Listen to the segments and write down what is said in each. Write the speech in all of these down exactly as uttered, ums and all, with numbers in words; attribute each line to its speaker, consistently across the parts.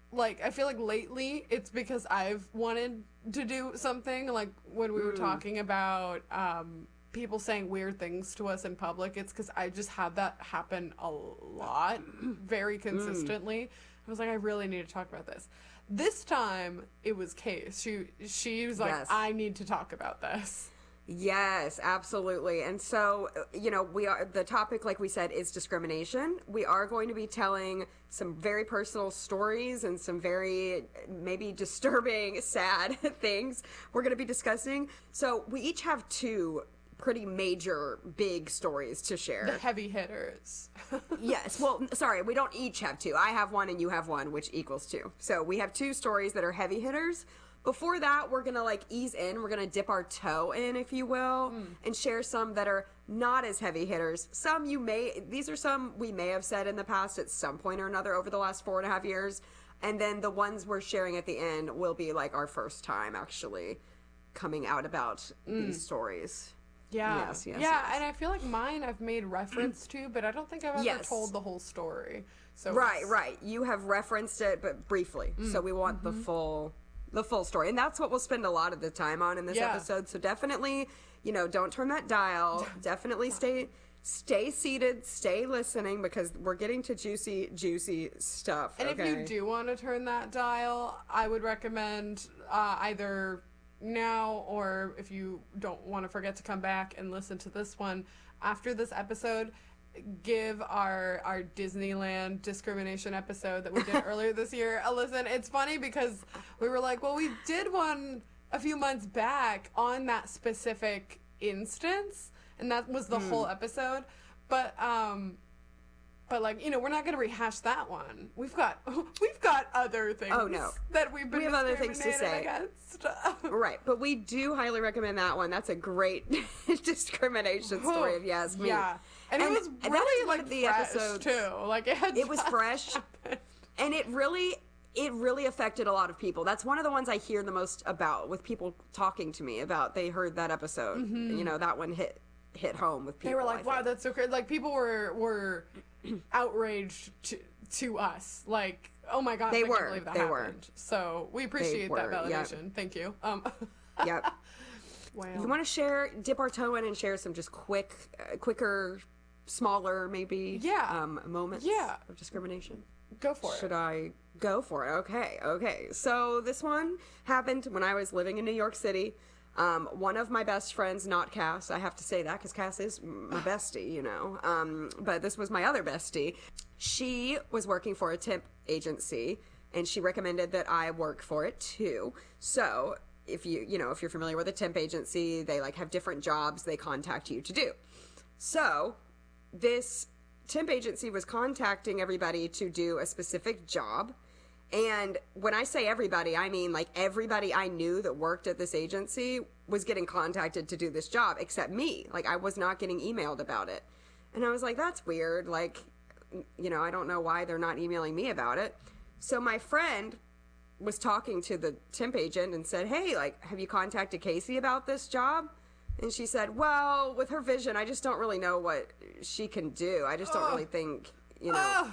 Speaker 1: like, I feel like lately it's because I've wanted to do something. Like, when we were mm. talking about um, people saying weird things to us in public, it's because I just had that happen a lot, very consistently. Mm. I was like, I really need to talk about this. This time, it was Case. She, she was like, yes. I need to talk about this.
Speaker 2: Yes, absolutely. And so, you know, we are, the topic, like we said, is discrimination. We are going to be telling some very personal stories and some very maybe disturbing, sad things we're going to be discussing. So we each have two pretty major, big stories to share.
Speaker 1: The heavy hitters.
Speaker 2: Yes. Well, sorry, we don't each have two. I have one and you have one, which equals two. So we have two stories that are heavy hitters. Before that, we're going to, like, ease in. We're going to dip our toe in, if you will, mm. and share some that are not as heavy hitters. Some you may, these are some we may have said in the past at some point or another over the last four and a half years. And then the ones we're sharing at the end will be, like, our first time actually coming out about mm. these stories.
Speaker 1: Yeah.
Speaker 2: Yes, yes,
Speaker 1: yeah,
Speaker 2: yes.
Speaker 1: And I feel like mine I've made reference to, but I don't think I've ever
Speaker 2: yes.
Speaker 1: told the whole story. So
Speaker 2: Right, right. You have referenced it, but briefly. Mm. So we want mm-hmm. the full... the full story. And that's what we'll spend a lot of the time on in this yeah. episode. So definitely, you know, don't turn that dial. Definitely stay stay seated, stay listening, because we're getting to juicy, juicy stuff.
Speaker 1: And
Speaker 2: okay?
Speaker 1: if you do want to turn that dial, I would recommend uh, either now, or if you don't want to forget to come back and listen to this one after this episode, give our our Disneyland discrimination episode that we did earlier this year a listen. It's funny because we were like, well, we did one a few months back on that specific instance, and that was the mm. whole episode. But um but like, you know, we're not going to rehash that one. We've got we've got other things
Speaker 2: oh, no.
Speaker 1: that we've been
Speaker 2: we have other things to say
Speaker 1: against.
Speaker 2: Right, but we do highly recommend that one. That's a great discrimination story, if you ask me.
Speaker 1: Yeah. And, and it was really like the episode too. Like it had
Speaker 2: it was fresh,
Speaker 1: happened.
Speaker 2: And it really, it really affected a lot of people. That's one of the ones I hear the most about with people talking to me about. They heard that episode. Mm-hmm. You know, that one hit hit home with people.
Speaker 1: They were like, "Wow, that's so crazy!" Like people were were outraged to to us. Like, oh my gosh,
Speaker 2: they
Speaker 1: I
Speaker 2: were.
Speaker 1: can't believe that
Speaker 2: they
Speaker 1: happened.
Speaker 2: were.
Speaker 1: So we appreciate
Speaker 2: were,
Speaker 1: that validation.
Speaker 2: Yep.
Speaker 1: Thank you. Um.
Speaker 2: Yep.
Speaker 1: Wow.
Speaker 2: You want to share, dip our toe in, and share some just quick, uh, quicker. Smaller, maybe,
Speaker 1: yeah.
Speaker 2: um, moments
Speaker 1: yeah.
Speaker 2: of discrimination.
Speaker 1: Go for
Speaker 2: Should
Speaker 1: it.
Speaker 2: Should I go for it? Okay, okay. So this one happened when I was living in New York City. Um, one of my best friends, not Cass, I have to say that because Cass is my bestie, you know. Um, but this was my other bestie. She was working for a temp agency, and she recommended that I work for it too. So if you, you know, if you're familiar with a temp agency, they like have different jobs they contact you to do. So this temp agency was contacting everybody to do a specific job. And when I say everybody, I mean like everybody I knew that worked at this agency was getting contacted to do this job except me. Like I was not getting emailed about it. And I was like, that's weird. Like, you know, I don't know why they're not emailing me about it. So my friend was talking to the temp agent and said, hey, like, have you contacted Casey about this job? And she said, well, with her vision, I just don't really know what she can do. I just don't oh. really think, you know. Oh.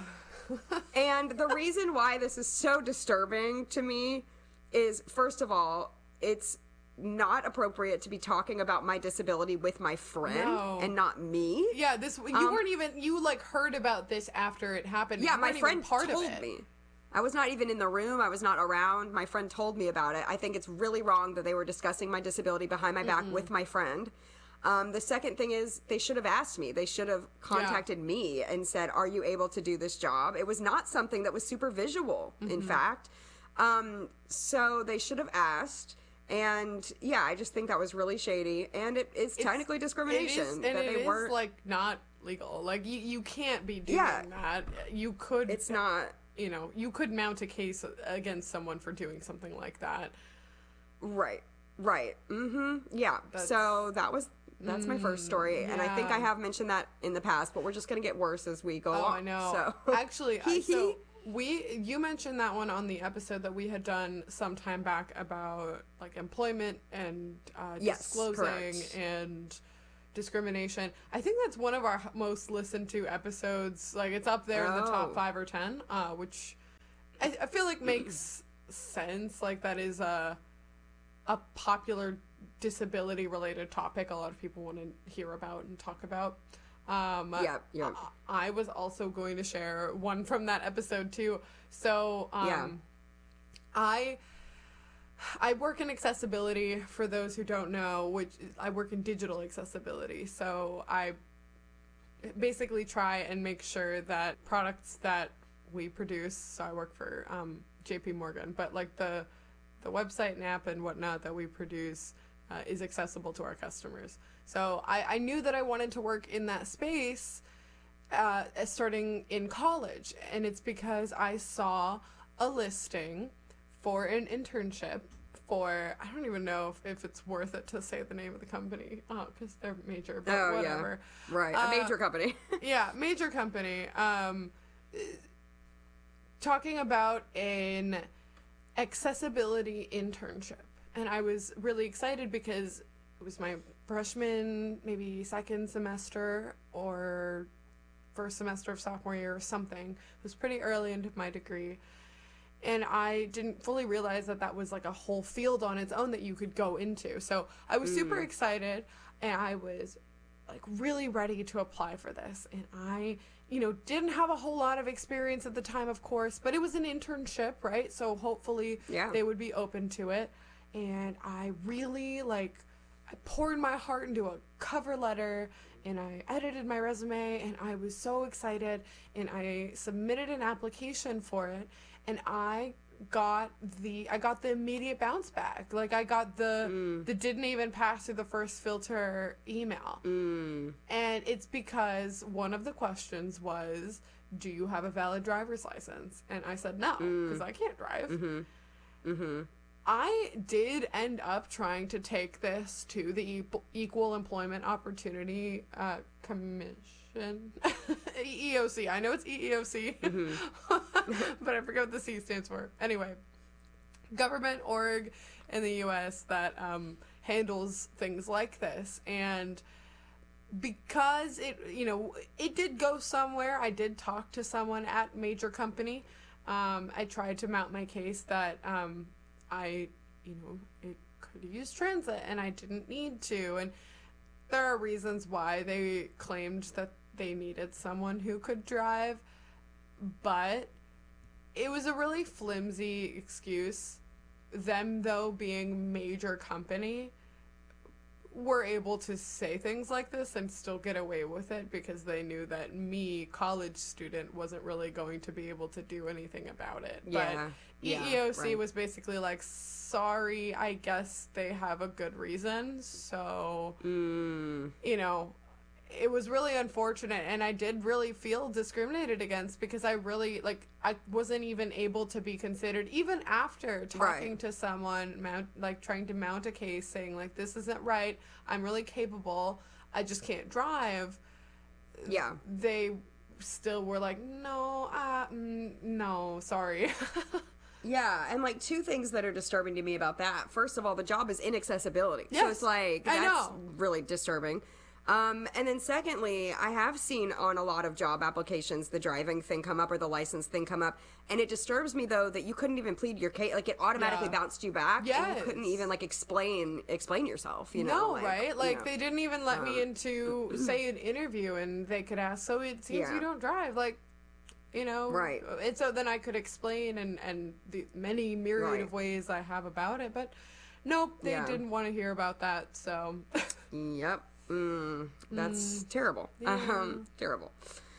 Speaker 2: And the reason why this is so disturbing to me is, first of all, it's not appropriate to be talking about my disability with my friend no. and not me.
Speaker 1: Yeah, this you um, weren't even, you like heard about this after it happened.
Speaker 2: Yeah,
Speaker 1: you
Speaker 2: my friend
Speaker 1: part
Speaker 2: told
Speaker 1: of it.
Speaker 2: me. I was not even in the room. I was not around. My friend told me about it. I think it's really wrong that they were discussing my disability behind my back mm-mm. with my friend. Um, the second thing is they should have asked me. They should have contacted yeah. me and said, are you able to do this job? It was not something that was super visual, mm-hmm. in fact. Um, so they should have asked. And yeah, I just think that was really shady. And it is technically discrimination.
Speaker 1: It is, and
Speaker 2: that
Speaker 1: it
Speaker 2: they
Speaker 1: is
Speaker 2: weren't,
Speaker 1: like not legal. Like you, you can't be doing
Speaker 2: yeah,
Speaker 1: that. You could.
Speaker 2: It's not.
Speaker 1: You know, you could mount a case against someone for doing something like that.
Speaker 2: Right. Right. Mm-hmm. Yeah. That's, so that was, that's mm, my first story.
Speaker 1: Yeah.
Speaker 2: And I think I have mentioned that in the past, but we're just going to get worse as we go
Speaker 1: oh,
Speaker 2: along.
Speaker 1: I know.
Speaker 2: So.
Speaker 1: Actually, I, so we, you mentioned that one on the episode that we had done some time back about like employment and uh,
Speaker 2: yes,
Speaker 1: disclosing
Speaker 2: correct.
Speaker 1: and discrimination. I think that's one of our most listened to episodes. Like it's up there oh. in the top five or ten, uh, which I, I feel like makes sense. Like that is a a popular disability related topic a lot of people want to hear about and talk about. Um,
Speaker 2: yeah, yeah.
Speaker 1: I, I was also going to share one from that episode too. So, um,
Speaker 2: yeah.
Speaker 1: I I work in accessibility, for those who don't know, which I work in digital accessibility. So I basically try and make sure that products that we produce, so I work for um, J P Morgan, but like the the website and app and whatnot that we produce uh, is accessible to our customers. So I, I knew that I wanted to work in that space uh, starting in college, and it's because I saw a listing for an internship for, I don't even know if, if it's worth it to say the name of the company, because uh, they're major, but
Speaker 2: oh,
Speaker 1: whatever.
Speaker 2: Yeah. Right, a
Speaker 1: uh,
Speaker 2: major company.
Speaker 1: yeah, major company. Um, talking about an accessibility internship. And I was really excited because it was my freshman, maybe second semester, or first semester of sophomore year or something. It was pretty early into my degree. And I didn't fully realize that that was like a whole field on its own that you could go into. So I was mm. super excited, and I was like really ready to apply for this. And I, you know, didn't have a whole lot of experience at the time, of course, but it was an internship, right? So hopefully
Speaker 2: yeah.
Speaker 1: they would be open to it. And I really like, I poured my heart into a cover letter, and I edited my resume, and I was so excited, and I submitted an application for it. And I got the I got the immediate bounce back. Like I got the mm. the didn't even pass through the first filter email.
Speaker 2: Mm.
Speaker 1: And it's because one of the questions was, do you have a valid driver's license? And I said no, because mm. I can't drive.
Speaker 2: Mm-hmm. Mm-hmm.
Speaker 1: I did end up trying to take this to the Equal Employment Opportunity uh, Commission. E E O C. I know it's E E O C, mm-hmm. but I forget what the C stands for. Anyway, government org in the U S that um, handles things like this. And because it, you know, it did go somewhere, I did talk to someone at major company. Um, I tried to mount my case that um, I, you know, it could use transit and I didn't need to. And there are reasons why they claimed that they needed someone who could drive, but it was a really flimsy excuse. Them, though, being major company, were able to say things like this and still get away with it because they knew that me, college student, wasn't really going to be able to do anything about it.
Speaker 2: Yeah.
Speaker 1: But E E O C yeah, right. was basically like, sorry, I guess they have a good reason. So,
Speaker 2: mm.
Speaker 1: you know, it was really unfortunate, and I did really feel discriminated against because I really, like, I wasn't even able to be considered, even after talking
Speaker 2: right.
Speaker 1: to someone, mount, like, trying to mount a case, saying, like, this isn't right, I'm really capable, I just can't drive.
Speaker 2: Yeah.
Speaker 1: They still were like, no, uh, mm, no, sorry.
Speaker 2: Yeah, and, like, two things that are disturbing to me about that. First of all, the job is inaccessibility.
Speaker 1: Yes,
Speaker 2: so it's like, that's
Speaker 1: I know.
Speaker 2: really disturbing. Um, and then secondly, I have seen on a lot of job applications the driving thing come up or the license thing come up. And it disturbs me, though, that you couldn't even plead your case. Like, it automatically
Speaker 1: yeah.
Speaker 2: bounced you back.
Speaker 1: Yes.
Speaker 2: And you couldn't even, like, explain explain yourself, you know?
Speaker 1: No,
Speaker 2: like,
Speaker 1: right? Like,
Speaker 2: know.
Speaker 1: they didn't even let um, me into, say, an interview, and they could ask, so it seems
Speaker 2: yeah.
Speaker 1: you don't drive. Like, you know?
Speaker 2: Right.
Speaker 1: And so then I could explain and, and the many myriad
Speaker 2: right.
Speaker 1: of ways I have about it. But nope, they yeah. didn't want to hear about that, so.
Speaker 2: Yep. Mm, that's mm. terrible.
Speaker 1: Yeah.
Speaker 2: Um, terrible.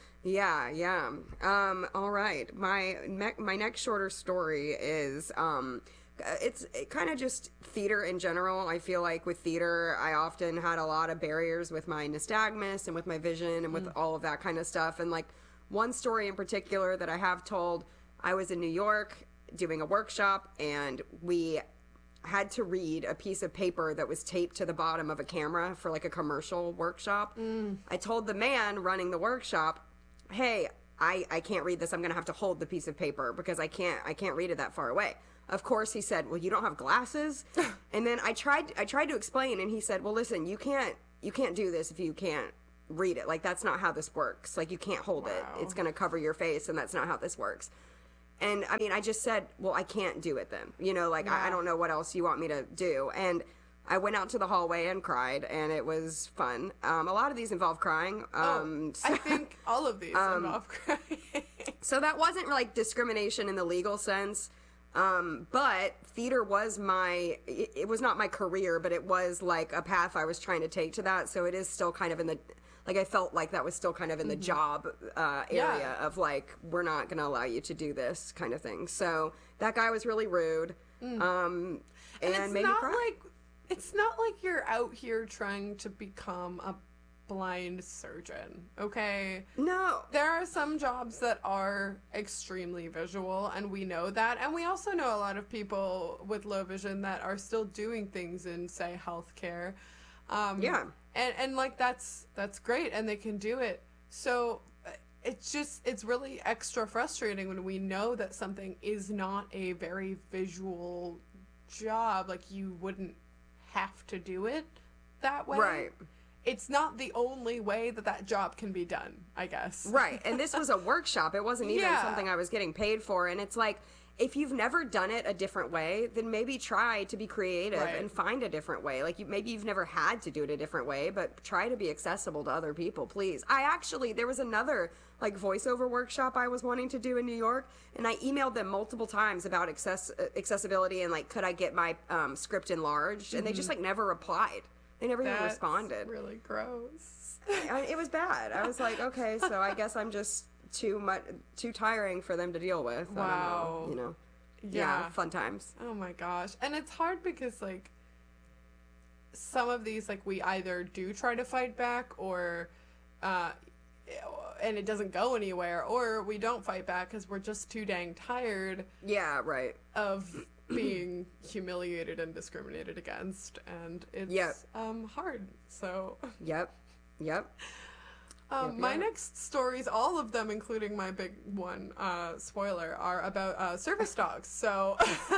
Speaker 2: Yeah, yeah. Um, all right. My me- my next shorter story is um, it's it kind of just theater in general. I feel like with theater, I often had a lot of barriers with my nystagmus and with my vision and with mm. all of that kind of stuff. And like one story in particular that I have told, I was in New York doing a workshop, and we had to read a piece of paper that was taped to the bottom of a camera for like a commercial workshop.
Speaker 1: Mm.
Speaker 2: I told the man running the workshop, hey, I, I can't read this. I'm going to have to hold the piece of paper because I can't, I can't read it that far away. Of course, he said, well, you don't have glasses. And then I tried, I tried to explain, and he said, well, listen, you can't, you can't do this if you can't read it. Like, that's not how this works. Like, you can't hold
Speaker 1: wow.
Speaker 2: it. It's going to cover your face, and that's not how this works. And I mean, I just said, well, I can't do it then. You know, like,
Speaker 1: Yeah.
Speaker 2: I, I don't know what else you want me to do. And I went out to the hallway and cried, and it was fun. Um, a lot of these involve crying. Um,
Speaker 1: oh,
Speaker 2: so,
Speaker 1: I think all of these involve crying.
Speaker 2: so that wasn't like discrimination in the legal sense. Um, but theater was my, it, it was not my career, but it was like a path I was trying to take to that. So it is still kind of in the, like, I felt like that was still kind of in the mm-hmm. job uh, area
Speaker 1: Yeah.
Speaker 2: of like, we're not going to allow you to do this kind of thing. So that guy was really rude. Mm. Um, and,
Speaker 1: and it's
Speaker 2: made
Speaker 1: not
Speaker 2: me cry.
Speaker 1: like, it's not like you're out here trying to become a blind surgeon, okay?
Speaker 2: No.
Speaker 1: There are some jobs that are extremely visual, and we know that. And we also know a lot of people with low vision that are still doing things in, say, healthcare. Um,
Speaker 2: yeah.
Speaker 1: And, and like, that's, that's great, and they can do it. So it's just, it's really extra frustrating when we know that something is not a very visual job. Like, you wouldn't have to do it that way.
Speaker 2: Right.
Speaker 1: It's not the only way that that job can be done, I guess.
Speaker 2: Right. And this was a workshop. It wasn't even
Speaker 1: Yeah.
Speaker 2: something I was getting paid for. And it's like, if you've never done it a different way, then maybe try to be creative
Speaker 1: Right.
Speaker 2: and find a different way. Like, you, maybe you've never had to do it a different way, but try to be accessible to other people, please. I actually, there was another, like, voiceover workshop I was wanting to do in New York, and I emailed them multiple times about access, uh, accessibility and, like, could I get my um, script enlarged? And mm-hmm. they just, like, never replied. They never
Speaker 1: That's
Speaker 2: even responded.
Speaker 1: really gross.
Speaker 2: I, it was bad. I was like, okay, so I guess I'm just too much, too tiring for them to deal with.
Speaker 1: Wow.
Speaker 2: I don't know, you know.
Speaker 1: Yeah.
Speaker 2: yeah, fun times.
Speaker 1: Oh my gosh. And it's hard because, like, some of these, like, we either do try to fight back or, uh, and it doesn't go anywhere, or we don't fight back because we're just too dang tired.
Speaker 2: Yeah, right.
Speaker 1: Of being humiliated and discriminated against, and it's
Speaker 2: yep.
Speaker 1: um hard. So.
Speaker 2: Yep. Yep.
Speaker 1: Um,
Speaker 2: yep,
Speaker 1: my
Speaker 2: yep.
Speaker 1: next stories, all of them, including my big one, uh, spoiler, are about uh, service dogs. So,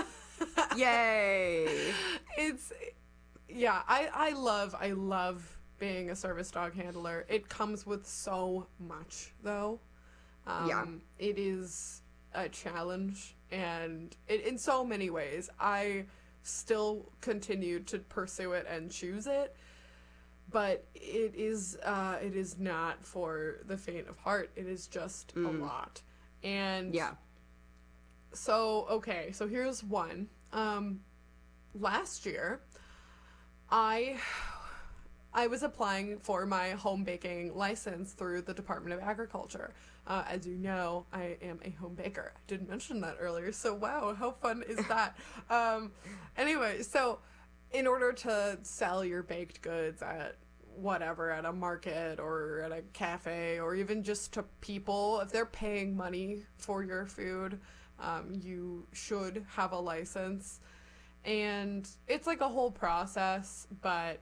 Speaker 2: yay!
Speaker 1: It's, yeah, I, I love, I love being a service dog handler. It comes with so much, though. Um,
Speaker 2: yeah.
Speaker 1: It is a challenge, and it, in so many ways, I still continue to pursue it and choose it. But it is uh, it is not for the faint of heart. It is just mm. a lot. And
Speaker 2: yeah.
Speaker 1: So, okay, so here's one. Um, last year, I I was applying for my home baking license through the Department of Agriculture. Uh, as you know, I am a home baker. I didn't mention that earlier, so wow, how fun is that? um, anyway, so in order to sell your baked goods at whatever, at a market or at a cafe, or even just to people, if they're paying money for your food, um, you should have a license. And it's like a whole process, but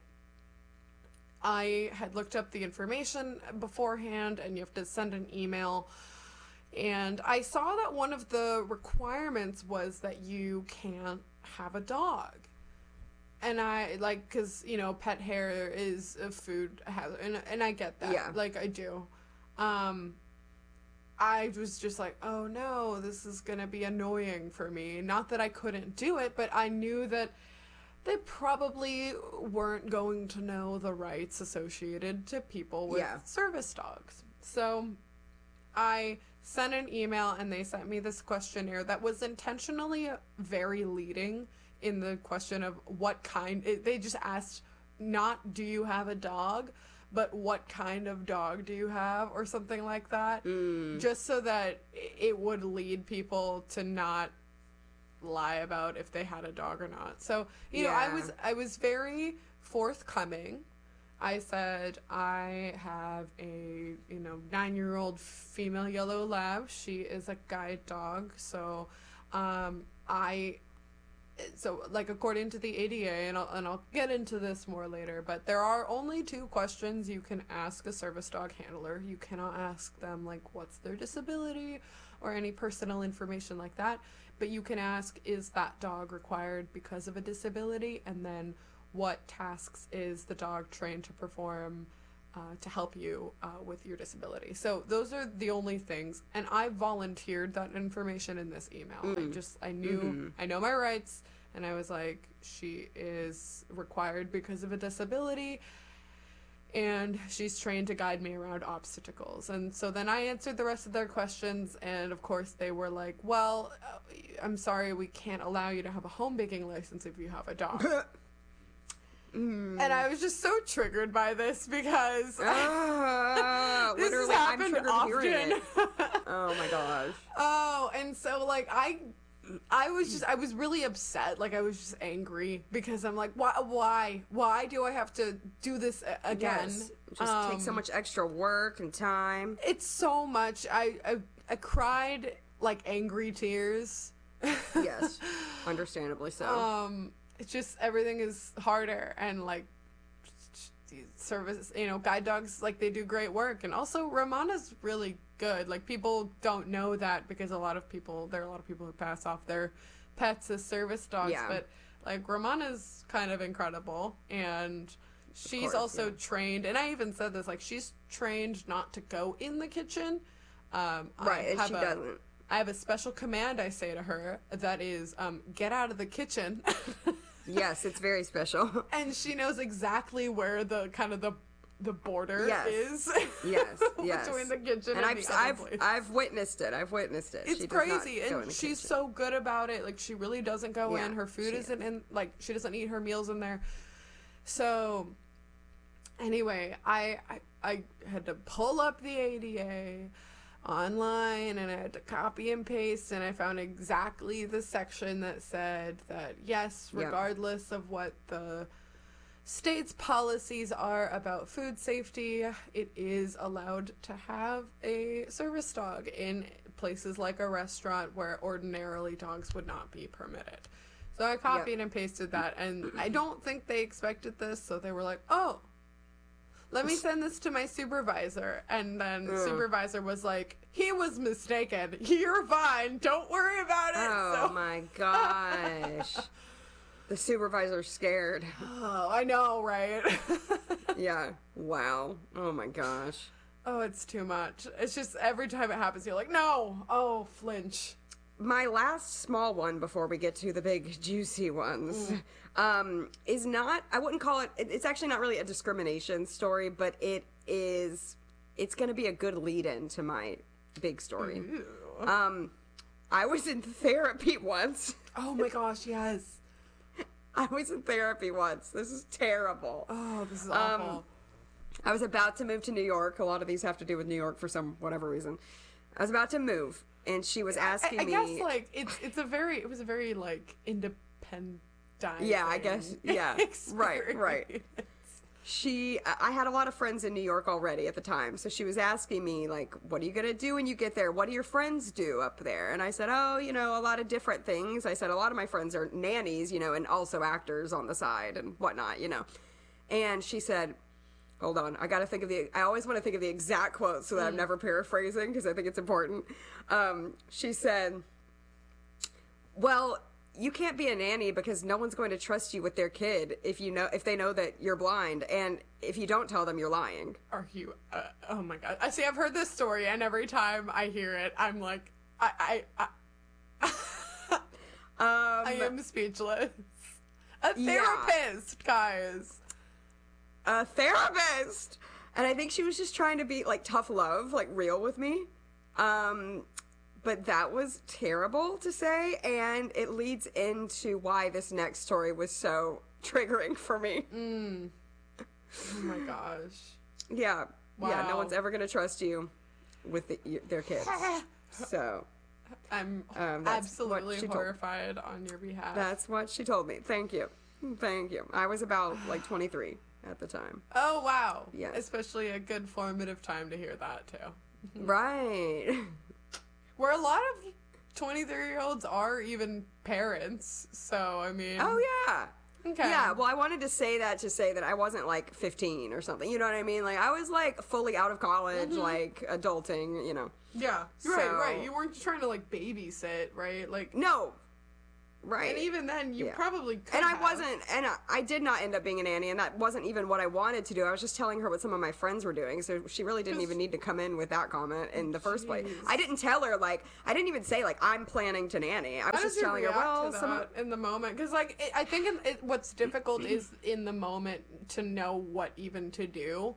Speaker 1: I had looked up the information beforehand, and you have to send an email. And I saw that one of the requirements was that you can't have a dog. And I, like, because, you know, pet hair is a food hazard, and, and I get that.
Speaker 2: Yeah.
Speaker 1: Like, I do. Um, I was just like, oh no, this is going to be annoying for me. Not that I couldn't do it, but I knew that they probably weren't going to know the rights associated to people with
Speaker 2: yeah.
Speaker 1: service dogs. So I sent an email, and they sent me this questionnaire that was intentionally very leading in the question of what kind. It, they just asked not do you have a dog, but what kind of dog do you have, or something like that.
Speaker 2: Mm.
Speaker 1: Just so that it would lead people to not lie about if they had a dog or not. So, you
Speaker 2: yeah.
Speaker 1: know, I was I was very forthcoming. I said I have a, you know, nine-year-old female yellow lab. She is a guide dog. So, um, I So, like, according to the A D A, and I'll, and I'll get into this more later, but there are only two questions you can ask a service dog handler. You cannot ask them, like, what's their disability or any personal information like that, but you can ask, is that dog required because of a disability, and then what tasks is the dog trained to perform uh, to help you uh, with your disability. So those are the only things. And I volunteered that information in this email. Mm. I just, I knew, mm-hmm. I know my rights. And I was like, she is required because of a disability. And she's trained to guide me around obstacles. And so then I answered the rest of their questions. And of course they were like, well, I'm sorry, we can't allow you to have a home baking license if you have a dog. Mm. And I was just so triggered by this because uh, this has happened often.
Speaker 2: Oh my gosh.
Speaker 1: Oh, and so like I, I was just I was really upset. Like I was just angry because I'm like, why, why, why do I have to do this again?
Speaker 2: Yes. It just um, takes so much extra work and time.
Speaker 1: It's so much. I I, I cried like angry tears.
Speaker 2: Yes, understandably so.
Speaker 1: Um. It's just everything is harder, and like service, you know, guide dogs, like they do great work. And also Romana's really good. Like people don't know that because a lot of people, there are a lot of people who pass off their pets as service dogs, yeah. But like Romana's kind of incredible, and she's course, also yeah. trained, and I even said this, like she's trained not to go in the kitchen. Um,
Speaker 2: right, and she
Speaker 1: a,
Speaker 2: doesn't.
Speaker 1: I have a special command I say to her that is, um, get out of the kitchen.
Speaker 2: Yes, it's very special.
Speaker 1: And she knows exactly where the kind of the the border
Speaker 2: yes.
Speaker 1: is.
Speaker 2: Yes, yes.
Speaker 1: Between the kitchen and,
Speaker 2: and
Speaker 1: I've,
Speaker 2: the
Speaker 1: other
Speaker 2: I've,
Speaker 1: place.
Speaker 2: I've witnessed it. I've witnessed it.
Speaker 1: It's
Speaker 2: she
Speaker 1: crazy, and she's
Speaker 2: kitchen.
Speaker 1: so good about it. Like she really doesn't go
Speaker 2: yeah,
Speaker 1: in. Her food isn't
Speaker 2: is.
Speaker 1: in. Like she doesn't eat her meals in there. So anyway, I I, I had to pull up the A D A online, and I had to copy and paste, and I found exactly the section that said that yes, regardless yep. of what the state's policies are about food safety, it is allowed to have a service dog in places like a restaurant where ordinarily dogs would not be permitted. So I copied yep. and pasted that, and I don't think they expected this, so they were like, oh, let me send this to my supervisor. And then the supervisor was like, he was mistaken. You're fine. Don't worry about it.
Speaker 2: Oh, so- my gosh. The supervisor's scared.
Speaker 1: Oh, I know, right?
Speaker 2: Yeah. Wow. Oh, my gosh.
Speaker 1: Oh, it's too much. It's just every time it happens, you're like, no. Oh, flinch.
Speaker 2: My last small one before we get to the big juicy ones mm. um, is not, I wouldn't call it, it's actually not really a discrimination story, but it is, it's going to be a good lead in to my big story. Ew. Um, I was in therapy once.
Speaker 1: Oh my gosh, yes.
Speaker 2: I was in therapy once. This is terrible.
Speaker 1: Oh, this is awful.
Speaker 2: Um, I was about to move to New York. A lot of these have to do with New York for some, whatever reason. I was about to move. And she was asking
Speaker 1: I, I
Speaker 2: me.
Speaker 1: I guess like it's it's a very it was a very like independent.
Speaker 2: Yeah, I guess yeah. Right, right. She I had a lot of friends in New York already at the time, so she was asking me like, "What are you gonna do when you get there? What do your friends do up there?" And I said, "Oh, you know, a lot of different things." I said, "A lot of my friends are nannies, you know, and also actors on the side and whatnot, you know." And she said, hold on, I gotta think of the, I always want to think of the exact quote so that mm. I'm never paraphrasing because I think it's important. Um, she said, well, you can't be a nanny because no one's going to trust you with their kid if you know, if they know that you're blind, and if you don't tell them, you're lying.
Speaker 1: Are you, uh, oh my God. I see, I've heard this story, and every time I hear it, I'm like, I, I, I, um, I am speechless. A therapist, yeah. guys.
Speaker 2: A therapist, and I think she was just trying to be like tough love, like real with me. Um, but that was terrible to say, and it leads into why this next story was so triggering for me.
Speaker 1: Mm. Oh my gosh.
Speaker 2: Yeah,
Speaker 1: wow.
Speaker 2: Yeah. No one's ever gonna trust you with the, their kids. So
Speaker 1: I'm um, absolutely horrified on your behalf.
Speaker 2: That's what she told me. Thank you, thank you. I was about like twenty-three. At the time.
Speaker 1: Oh, wow.
Speaker 2: Yes.
Speaker 1: Especially a good formative time to hear that, too.
Speaker 2: Right.
Speaker 1: Where a lot of twenty-three-year-olds are even parents, so, I mean...
Speaker 2: Oh, yeah.
Speaker 1: Okay.
Speaker 2: Yeah, well, I wanted to say that to say that I wasn't, like, fifteen or something, you know what I mean? Like, I was, like, fully out of college, mm-hmm. like, adulting, you know.
Speaker 1: Yeah, so... right, right. You weren't trying to, like, babysit, right? Like...
Speaker 2: No. Right.
Speaker 1: And even then, you
Speaker 2: Yeah.
Speaker 1: probably could
Speaker 2: And I
Speaker 1: have.
Speaker 2: wasn't, and I, I did not end up being a nanny, and that wasn't even what I wanted to do. I was just telling her what some of my friends were doing, so she really didn't even need to come in with that comment in the first place.
Speaker 1: Jeez.
Speaker 2: I didn't tell her, like, I didn't even say, like, I'm planning to nanny. I was
Speaker 1: How
Speaker 2: just
Speaker 1: did you
Speaker 2: telling her,
Speaker 1: react
Speaker 2: well,
Speaker 1: to
Speaker 2: some
Speaker 1: that in the moment? Because, like, it, I think in, it, what's difficult is in the moment to know what even to do.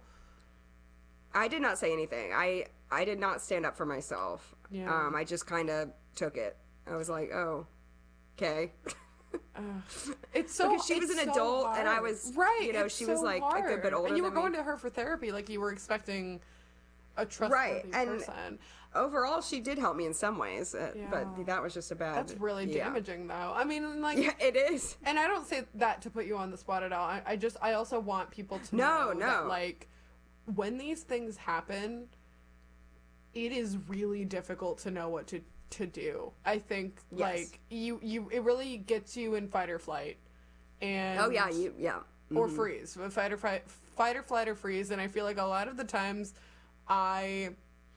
Speaker 2: I did not say anything. I I did not stand up for myself.
Speaker 1: Yeah.
Speaker 2: Um, I just kind of took it. I was like, oh, okay.
Speaker 1: It's so
Speaker 2: Because she was
Speaker 1: it's
Speaker 2: an
Speaker 1: so
Speaker 2: adult,
Speaker 1: hard.
Speaker 2: and I was,
Speaker 1: right.
Speaker 2: you know,
Speaker 1: it's
Speaker 2: she
Speaker 1: so
Speaker 2: was like
Speaker 1: hard.
Speaker 2: a good bit older
Speaker 1: and you were
Speaker 2: than
Speaker 1: going
Speaker 2: me.
Speaker 1: to her for therapy, like you were expecting a trustworthy
Speaker 2: Right, and
Speaker 1: person.
Speaker 2: overall, she did help me in some ways, uh,
Speaker 1: Yeah.
Speaker 2: but that was just a bad.
Speaker 1: That's really
Speaker 2: yeah.
Speaker 1: damaging, though. I mean, like,
Speaker 2: Yeah, it is.
Speaker 1: and I don't say that to put you on the spot at all. I, I just, I also want people to
Speaker 2: No,
Speaker 1: know that,
Speaker 2: no.
Speaker 1: like, when these things happen, it is really difficult to know what to to do. I think,
Speaker 2: Yes.
Speaker 1: like, you, you, it really gets you in fight or flight. And
Speaker 2: Oh yeah, you yeah.
Speaker 1: or
Speaker 2: Mhm.
Speaker 1: freeze, fight or fight, fight or flight or freeze. And I feel like a lot of the times, I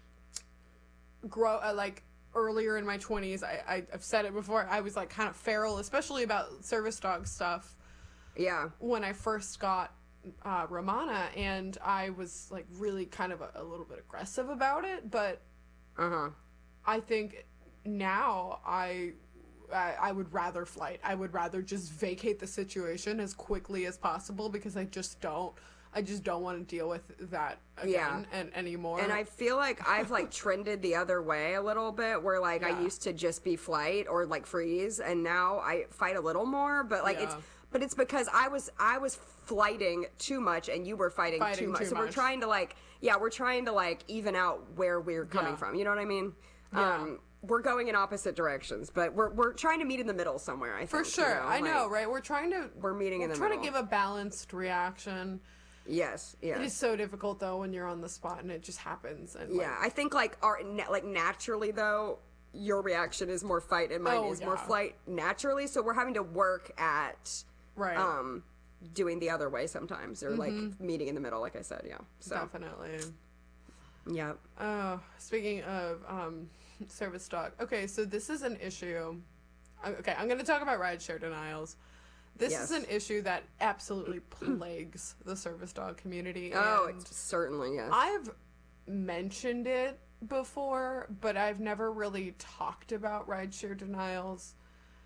Speaker 1: grow uh, like earlier in my twenties. I, I I've said it before. I was like kind of feral, especially about service dog stuff
Speaker 2: Yeah.
Speaker 1: when I first got uh, Romana, and I was like really kind of a, a little bit aggressive about it. But
Speaker 2: Uh huh.
Speaker 1: I think now I. I, I would rather flight. I would rather just vacate the situation as quickly as possible because I just don't. I just don't want to deal with that again
Speaker 2: Yeah.
Speaker 1: and anymore.
Speaker 2: And I feel like I've like trended the other way a little bit, where like
Speaker 1: Yeah.
Speaker 2: I used to just be flight or like freeze, and now I fight a little more. But like it's,
Speaker 1: Yeah.
Speaker 2: but it's because I was I was flighting too much, and you were fighting,
Speaker 1: Fighting
Speaker 2: too much.
Speaker 1: too
Speaker 2: so we're
Speaker 1: much.
Speaker 2: trying to like, yeah, we're trying to like even out where we're coming
Speaker 1: Yeah.
Speaker 2: from. You know what I mean?
Speaker 1: Yeah.
Speaker 2: Um, we're going in opposite directions, but we're we're trying to meet in the middle somewhere. I think
Speaker 1: For sure,
Speaker 2: you know?
Speaker 1: I know,
Speaker 2: Like,
Speaker 1: right? We're trying to
Speaker 2: We're meeting
Speaker 1: we're
Speaker 2: in the
Speaker 1: trying
Speaker 2: middle.
Speaker 1: to give a balanced reaction.
Speaker 2: Yes. Yes.
Speaker 1: It is so difficult though when you're on the spot and it just happens. And
Speaker 2: Yeah, I think like our na- like naturally though, your reaction is more fight and mine
Speaker 1: Oh,
Speaker 2: is more
Speaker 1: yeah.
Speaker 2: flight naturally. So we're having to work at
Speaker 1: right,
Speaker 2: um doing the other way sometimes, or like meeting in the middle, like I said. Yeah. So
Speaker 1: definitely.
Speaker 2: yeah.
Speaker 1: Oh, speaking of um, service dog. Okay, so this is an issue. Okay, I'm going to talk about rideshare denials. This
Speaker 2: Yes.
Speaker 1: is an issue that absolutely plagues the service dog community.
Speaker 2: Oh,
Speaker 1: and
Speaker 2: it's certainly yes.
Speaker 1: I've mentioned it before, but I've never really talked about rideshare denials.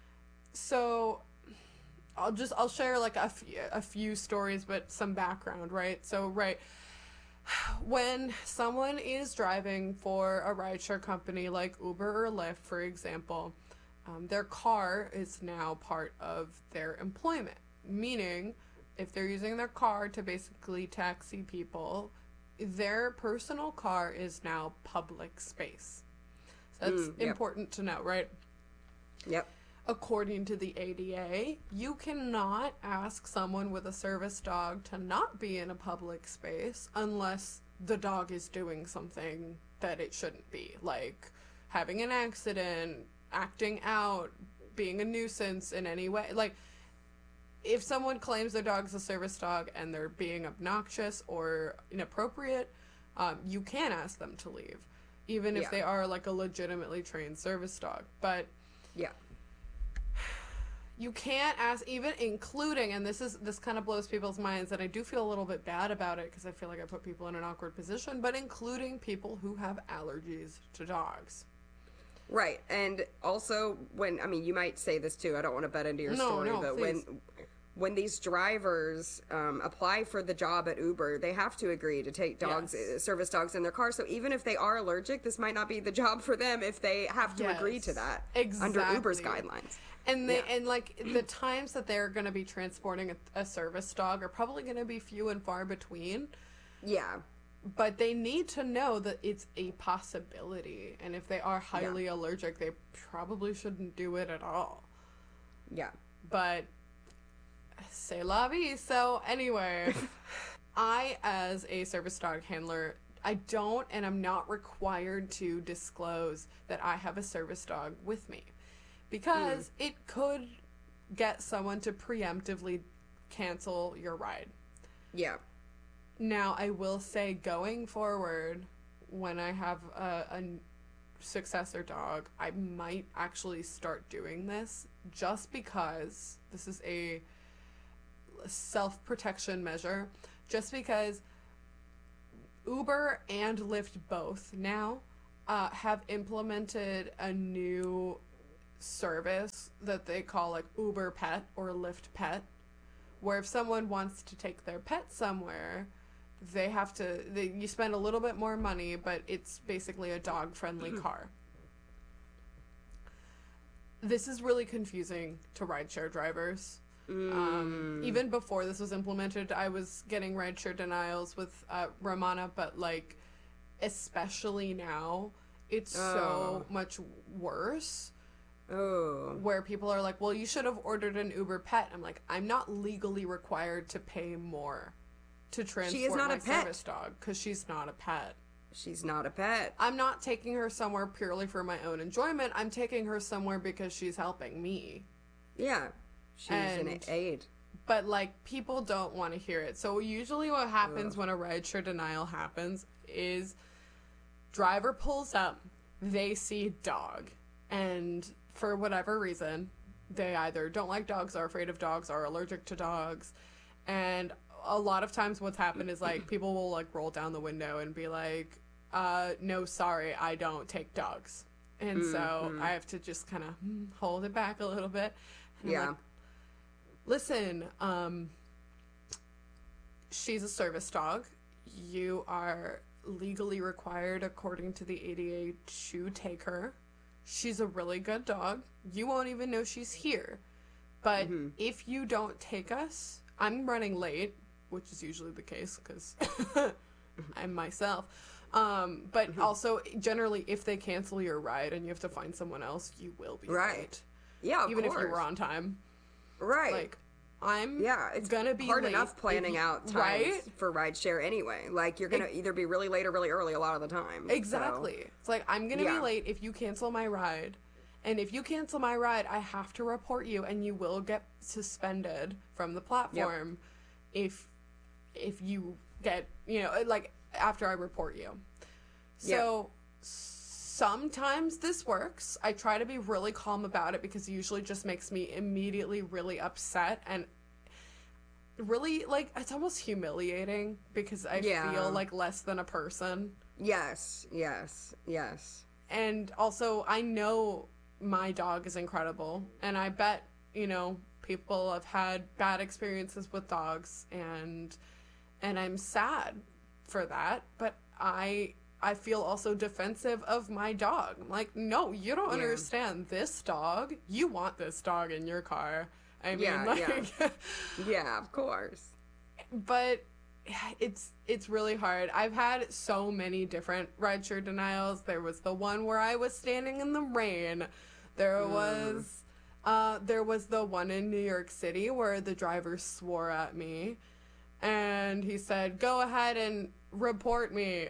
Speaker 1: So I'll just I'll share like a few, a few stories, but some background, right? So right, when someone is driving for a rideshare company like Uber or Lyft, for example, um, their car is now part of their employment. Meaning, if they're using their car to basically taxi people, their personal car is now public space. So that's
Speaker 2: Mm, yep.
Speaker 1: important to know, right?
Speaker 2: Yep.
Speaker 1: According to the A D A, you cannot ask someone with a service dog to not be in a public space unless the dog is doing something that it shouldn't be, like having an accident, acting out, being a nuisance in any way. Like, if someone claims their dog's a service dog and they're being obnoxious or inappropriate, um, you can ask them to leave, even if
Speaker 2: Yeah.
Speaker 1: they are like a legitimately trained service dog. But
Speaker 2: Yeah.
Speaker 1: you can't ask, even including, and this is this kind of blows people's minds, and I do feel a little bit bad about it because I feel like I put people in an awkward position, but including people who have allergies to dogs.
Speaker 2: Right. And also when I mean you might say this too, I don't want to butt into your
Speaker 1: No,
Speaker 2: story,
Speaker 1: no,
Speaker 2: but
Speaker 1: please.
Speaker 2: when when these drivers um, apply for the job at Uber, they have to agree to take dogs,
Speaker 1: Yes.
Speaker 2: uh, service dogs in their car. So even if they are allergic, this might not be the job for them if they have to agree to
Speaker 1: Yes.
Speaker 2: that under Uber's
Speaker 1: Exactly.
Speaker 2: guidelines.
Speaker 1: And they
Speaker 2: Yeah.
Speaker 1: and like the times that they're going to be transporting a, a service dog are probably going to be few and far between.
Speaker 2: Yeah.
Speaker 1: But they need to know that it's a possibility, and if they are highly allergic, they probably shouldn't do it at all.
Speaker 2: Yeah.
Speaker 1: But c'est la vie. So anyway, I, as a service dog handler, I don't and I'm not required to disclose that I have a service dog with me, because it could get someone to preemptively cancel your ride.
Speaker 2: Yeah.
Speaker 1: Now, I will say, going forward, when I have a, a successor dog, I might actually start doing this, just because this is a self-protection measure, just because Uber and Lyft both now uh, have implemented a new service that they call like Uber Pet or Lyft Pet, where if someone wants to take their pet somewhere, they have to, they, you spend a little bit more money, but it's basically a dog-friendly car. This is really confusing to rideshare drivers. Mm. Um, even before this was implemented, I was getting rideshare denials with uh, Romana, but like, especially now, it's oh. so much worse.
Speaker 2: Oh.
Speaker 1: Where people are like, well, you should have ordered an Uber Pet. I'm like, I'm not legally required to pay more to transport
Speaker 2: she is not
Speaker 1: my
Speaker 2: a pet.
Speaker 1: service dog, because she's not a pet.
Speaker 2: She's not a pet.
Speaker 1: I'm not taking her somewhere purely for my own enjoyment. I'm taking her somewhere because she's helping me.
Speaker 2: Yeah. She's and, an aid.
Speaker 1: But, like, people don't want to hear it. So usually what happens Ugh. when a rideshare denial happens is driver pulls up, they see dog, and for whatever reason, they either don't like dogs, are afraid of dogs, are allergic to dogs, and a lot of times what's happened is, like, people will, like, roll down the window and be like, uh, no, sorry, I don't take dogs. And mm-hmm. so I have to just kind of hold it back a little bit. And
Speaker 2: yeah.
Speaker 1: I'm like, listen, um, she's a service dog. You are legally required, according to the A D A, to take her. She's a really good dog. You won't even know she's here. But mm-hmm. if you don't take us, I'm running late, which is usually the case because I'm myself. Um, but mm-hmm. also, generally, if they cancel your ride and you have to find someone else, you will be
Speaker 2: right.
Speaker 1: late.
Speaker 2: Yeah, of
Speaker 1: even
Speaker 2: course.
Speaker 1: if you were on time.
Speaker 2: Right.
Speaker 1: Like, I'm
Speaker 2: yeah, it's
Speaker 1: gonna be
Speaker 2: hard
Speaker 1: late
Speaker 2: enough planning
Speaker 1: you,
Speaker 2: out times
Speaker 1: right?
Speaker 2: for rideshare anyway. Like, you're gonna it, either be really late or really early a lot of the time.
Speaker 1: Exactly.
Speaker 2: So.
Speaker 1: It's like, I'm gonna
Speaker 2: yeah.
Speaker 1: be late if you cancel my ride. And if you cancel my ride, I have to report you, and you will get suspended from the platform yep. if if you get, you know, like, after I report you. So yep. sometimes this works. I try to be really calm about it because it usually just makes me immediately really upset and really, like, it's almost humiliating because I yeah. feel like less than a person.
Speaker 2: Yes, yes, yes.
Speaker 1: And also, I know my dog is incredible, and I bet, you know, people have had bad experiences with dogs, and and I'm sad for that, but I I feel also defensive of my dog. I'm like, no, you don't yeah. understand this dog. You want this dog in your car. I mean,
Speaker 2: yeah,
Speaker 1: like...
Speaker 2: yeah. yeah, of course.
Speaker 1: But it's it's really hard. I've had so many different rideshare denials. There was the one where I was standing in the rain. There mm. was uh, there was the one in New York City where the driver swore at me. And he said, go ahead and report me.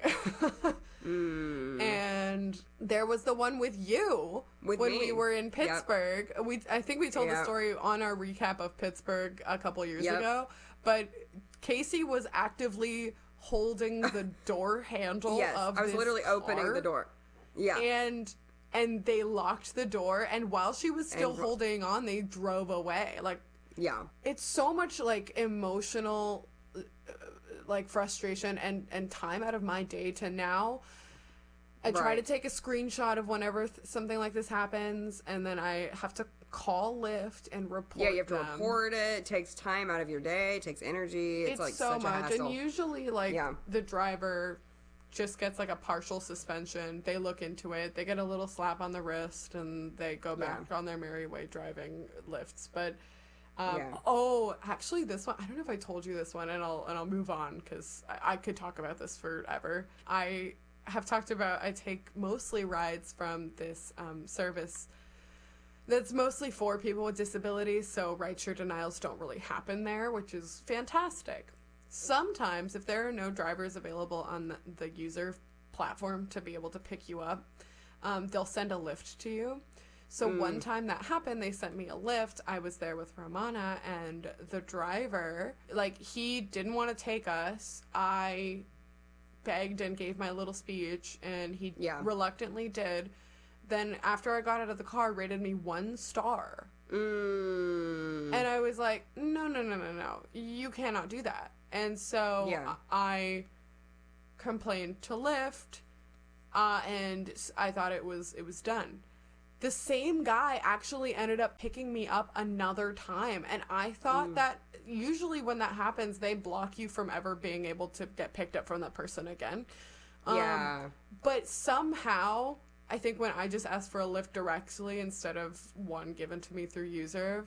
Speaker 1: mm. And there was the one with you
Speaker 2: with
Speaker 1: when
Speaker 2: me.
Speaker 1: we were in Pittsburgh. Yep. We I think we told yep. the story on our recap of Pittsburgh a couple years yep. ago. But Casey was actively holding the door handle
Speaker 2: yes,
Speaker 1: of
Speaker 2: I was
Speaker 1: this
Speaker 2: literally
Speaker 1: car,
Speaker 2: opening the door. Yeah.
Speaker 1: And and they locked the door, and while she was still and, holding on, they drove away. Like,
Speaker 2: yeah.
Speaker 1: It's so much, like, emotional, uh, like, frustration and, and time out of my day to now. I try right. to take a screenshot of whenever th- something like this happens, and then I have to call Lyft and report
Speaker 2: Yeah, you have to
Speaker 1: them.
Speaker 2: report it. It takes time out of your day. It takes energy. It's,
Speaker 1: it's
Speaker 2: like
Speaker 1: so
Speaker 2: such
Speaker 1: much.
Speaker 2: a hassle.
Speaker 1: And usually, like,
Speaker 2: yeah.
Speaker 1: the driver just gets, like, a partial suspension. They look into it. They get a little slap on the wrist, and they go back yeah. on their merry way driving Lyfts. But, um,
Speaker 2: yeah.
Speaker 1: oh, actually, this one, I don't know if I told you this one, and I'll, and I'll move on, because I, I could talk about this forever. I have talked about, I take mostly rides from this um, service that's mostly for people with disabilities, so rideshare denials don't really happen there, which is fantastic. Sometimes, if there are no drivers available on the, the user platform to be able to pick you up, um, they'll send a Lyft to you. So mm. one time that happened, they sent me a Lyft. I was there with Romana, and the driver, like, he didn't want to take us. I begged and gave my little speech, and he
Speaker 2: yeah.
Speaker 1: reluctantly did. Then after I got out of the car, rated me one star
Speaker 2: Mm.
Speaker 1: And I was like, no, no, no, no, no. You cannot do that. And so
Speaker 2: Yeah.
Speaker 1: I complained to Lyft, uh, and I thought it was it was done. The same guy actually ended up picking me up another time, and I thought mm. that usually when that happens, they block you from ever being able to get picked up from that person again.
Speaker 2: Yeah.
Speaker 1: Um, but somehow, I think when I just asked for a Lyft directly instead of one given to me through Userve,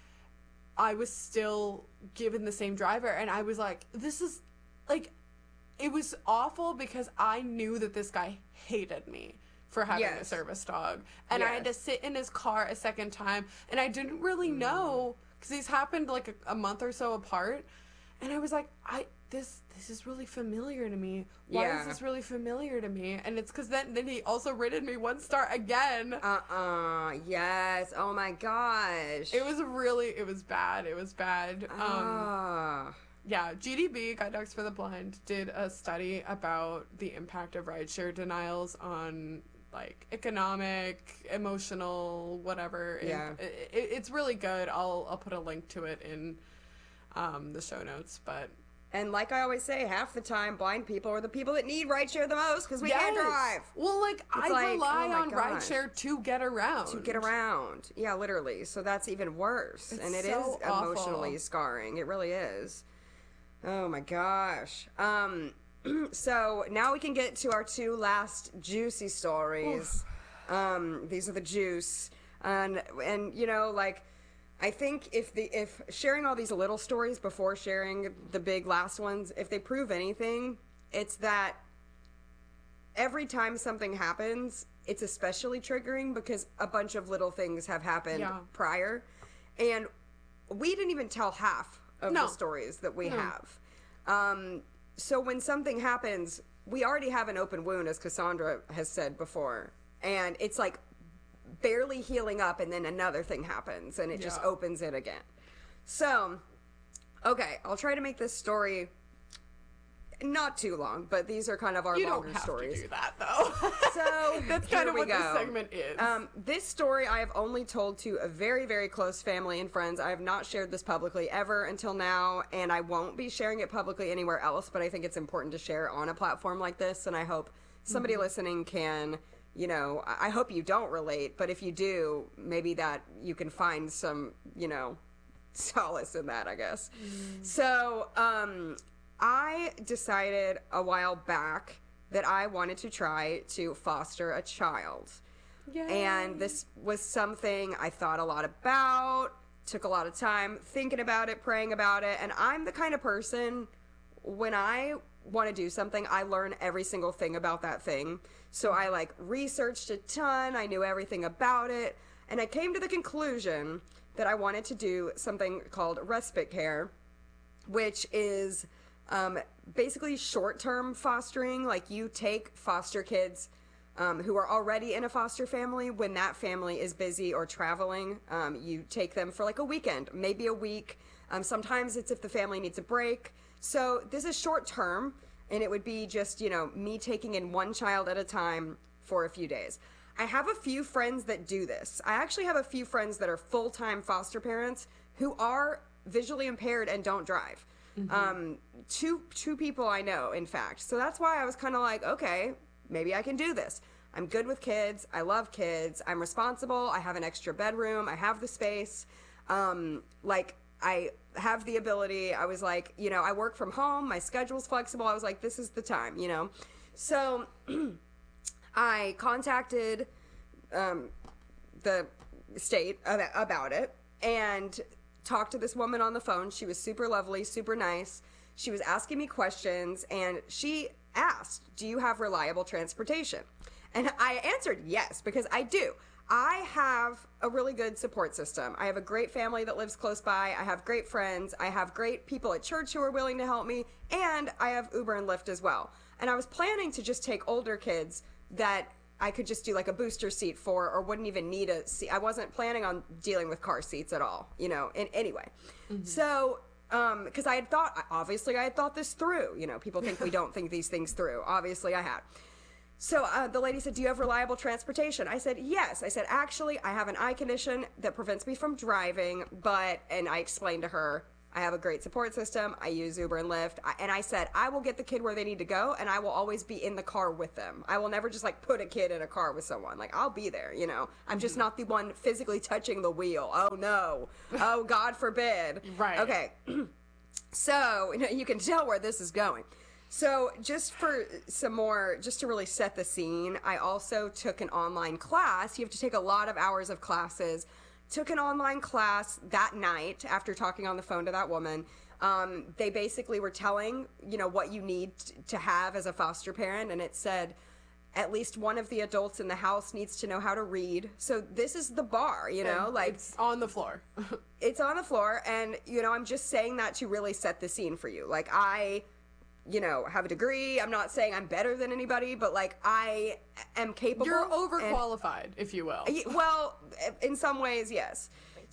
Speaker 1: I was still given the same driver, and I was like, this is, like, it was awful because I knew that this guy hated me for having yes. a service dog, and yes. I had to sit in his car a second time, and I didn't really mm. know, because these happened, like, a, a month or so apart, and I was like, I, this, this is really familiar to me. Why yeah. is this really familiar to me? And it's because then, then he also rated me one star again.
Speaker 2: Uh-uh, yes, oh my gosh.
Speaker 1: It was really, it was bad, it was bad. Um,
Speaker 2: ah.
Speaker 1: Yeah, G D B, Guide Dogs for the Blind, did a study about the impact of rideshare denials on, like, economic, emotional, whatever.
Speaker 2: Yeah.
Speaker 1: It, it, it's really good. I'll I'll put a link to it in um, the show notes, but...
Speaker 2: And like I always say, half the time, blind people are the people that need rideshare the most because we
Speaker 1: yes.
Speaker 2: can't drive.
Speaker 1: Well, like,
Speaker 2: it's
Speaker 1: I
Speaker 2: like,
Speaker 1: rely
Speaker 2: oh
Speaker 1: on
Speaker 2: gosh.
Speaker 1: rideshare to get around.
Speaker 2: To get around. Yeah, literally. So that's even worse.
Speaker 1: It's
Speaker 2: and it
Speaker 1: so
Speaker 2: is
Speaker 1: awful.
Speaker 2: Emotionally scarring. It really is. Oh my gosh. Um, so now we can get to our two last juicy stories. Um, these are the juice. And, and, you know, like, I think if the if sharing all these little stories before sharing the big last ones, if they prove anything, it's that every time something happens, it's especially triggering because a bunch of little things have happened yeah. prior. And we didn't even tell half of
Speaker 1: no.
Speaker 2: the stories that we
Speaker 1: no.
Speaker 2: have. Um, so when something happens, we already have an open wound, as Cassandra has said before. And it's like barely healing up, and then another thing happens, and it yeah. just opens it again. So, okay, I'll try to make this story not too long, but these are kind of our
Speaker 1: you
Speaker 2: longer
Speaker 1: don't have
Speaker 2: stories.
Speaker 1: To do that though.
Speaker 2: So
Speaker 1: that's kind of what
Speaker 2: go.
Speaker 1: this segment is.
Speaker 2: Um, this story I have only told to a very, very close family and friends. I have not shared this publicly ever until now, and I won't be sharing it publicly anywhere else. But I think it's important to share on a platform like this, and I hope somebody mm-hmm. listening can. You know, I hope you don't relate, but if you do, maybe that you can find some, you know, solace in that, I guess. Mm. So, um, I decided a while back that I wanted to try to foster a child. Yay. And this was something I thought a lot about, took a lot of time thinking about it, praying about it, and I'm the kind of person, when I want to do something, I learn every single thing about that thing. So I, like, researched a ton, I knew everything about it, and I came to the conclusion that I wanted to do something called respite care, which is um, basically short-term fostering. Like, you take foster kids um, who are already in a foster family. When that family is busy or traveling, um, you take them for, like, a weekend, maybe a week. Um, sometimes it's if the family needs a break. So this is short-term. And it would be just, you know, me taking in one child at a time for a few days. I have a few friends that do this. I actually have a few friends that are full-time foster parents who are visually impaired and don't drive. Mm-hmm. Um, two two people I know, in fact. So that's why I was kind of like, okay, maybe I can do this. I'm good with kids. I love kids. I'm responsible. I have an extra bedroom. I have the space. Um, like, I have the ability. I was like, you know, I work from home. My schedule's flexible. I was like, this is the time, you know. So I contacted um, the state about it and talked to this woman on the phone. She was super lovely, super nice. She was asking me questions, and she asked, do you have reliable transportation? And I answered yes, because I do. I have a really good support system. I have a great family that lives close by. I have great friends. I have great people at church who are willing to help me. And I have Uber and Lyft as well. And I was planning to just take older kids that I could just do like a booster seat for, or wouldn't even need a seat. I wasn't planning on dealing with car seats at all, you know, in anyway. Mm-hmm. So, um, because I had thought, obviously I had thought this through. You know, people think we don't think these things through. Obviously I had. So uh, the lady said, do you have reliable transportation? I said, yes. I said, actually, I have an eye condition that prevents me from driving, but, and I explained to her, I have a great support system. I use Uber and Lyft. I, and I said, I will get the kid where they need to go, and I will always be in the car with them. I will never just, like, put a kid in a car with someone. Like, I'll be there, you know. I'm just not the one physically touching the wheel. Oh, no. Oh, God forbid.
Speaker 1: Right.
Speaker 2: Okay. So, you know, you can tell where this is going. So just for some more, just to really set the scene, I also took an online class. You have to take a lot of hours of classes. Took an online class that night after talking on the phone to that woman. Um, they basically were telling, you know, what you need t- to have as a foster parent. And it said, at least one of the adults in the house needs to know how to read. So this is the bar, you know,
Speaker 1: And
Speaker 2: like
Speaker 1: it's on the floor.
Speaker 2: it's on the floor. And, you know, I'm just saying that to really set the scene for you. Like I... you know, have a degree. I'm not saying I'm better than anybody, but like I am capable.
Speaker 1: You're overqualified, and, if you will.
Speaker 2: Well, in some ways, yes.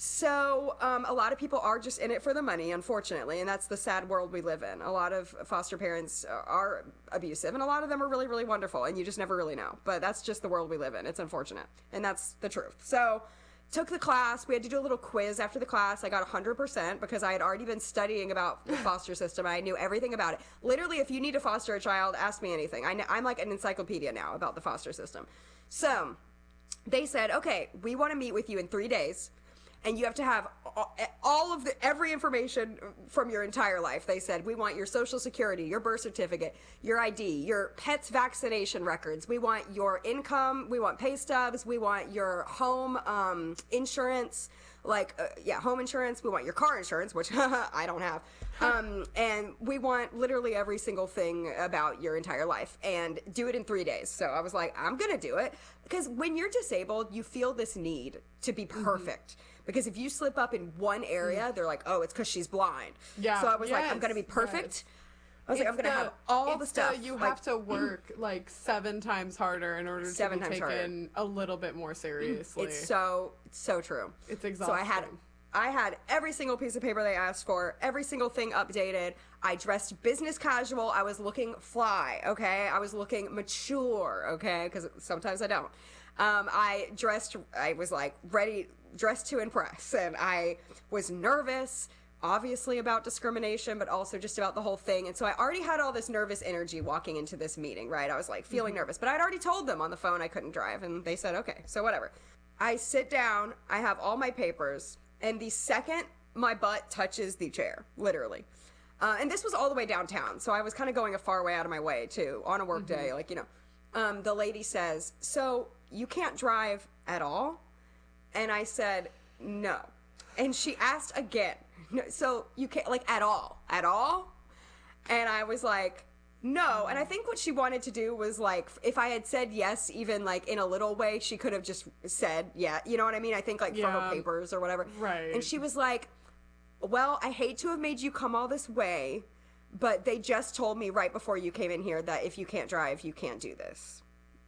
Speaker 2: So um, a lot of people are just in it for the money, unfortunately, and that's the sad world we live in. A lot of foster parents are abusive, and a lot of them are really, really wonderful, and you just never really know. But that's just the world we live in. It's unfortunate, and that's the truth. So took the class. We had to do a little quiz after the class. I got one hundred percent because I had already been studying about the foster system. I knew everything about it. Literally, if you need to foster a child, ask me anything. I know, I'm like an encyclopedia now about the foster system. So they said, okay, we want to meet with you in three days. And you have to have all of the, every information from your entire life. They said, we want your social security, your birth certificate, your I D, your pet's vaccination records. We want your income. We want pay stubs. We want your home um, insurance, like, uh, yeah, home insurance. We want your car insurance, which I don't have. Um, and we want literally every single thing about your entire life and do it in three days. So I was like, I'm going to do it. Because when you're disabled, you feel this need to be perfect. Mm-hmm. Because if you slip up in one area, they're like, oh, it's because she's blind.
Speaker 1: Yeah.
Speaker 2: So I was
Speaker 1: yes,
Speaker 2: like, I'm going to be perfect.
Speaker 1: Yes.
Speaker 2: I was
Speaker 1: it's
Speaker 2: like, I'm going to have all the stuff.
Speaker 1: The, you
Speaker 2: like,
Speaker 1: have to work like seven times harder in order
Speaker 2: seven
Speaker 1: to be
Speaker 2: times
Speaker 1: taken harder. a little bit more seriously.
Speaker 2: It's so, it's so true.
Speaker 1: It's exhausting.
Speaker 2: So I had, I had every single piece of paper they asked for, every single thing updated. I dressed business casual. I was looking fly, okay? I was looking mature, okay? Because sometimes I don't. Um, I dressed, I was like ready, dressed to impress. And I was nervous, obviously about discrimination, but also just about the whole thing. And so I already had all this nervous energy walking into this meeting, right? I was like feeling mm-hmm. nervous, but I'd already told them on the phone I couldn't drive. And they said, okay, so whatever. I sit down, I have all my papers, and the second my butt touches the chair, literally. Uh, and this was all the way downtown. So I was kind of going a far way out of my way too, on a work mm-hmm. day, like, you know, um, the lady says, so you can't drive at all? And I said, no. And she asked again, no, so you can't, like, at all, at all? And I was like, no. And I think what she wanted to do was, like, if I had said yes, even, like, in a little way, she could have just said, yeah, you know what I mean? I think, like,
Speaker 1: yeah.
Speaker 2: from her papers or whatever.
Speaker 1: Right.
Speaker 2: And she was like, well, I hate to have made you come all this way, but they just told me right before you came in here that if you can't drive, you can't do this.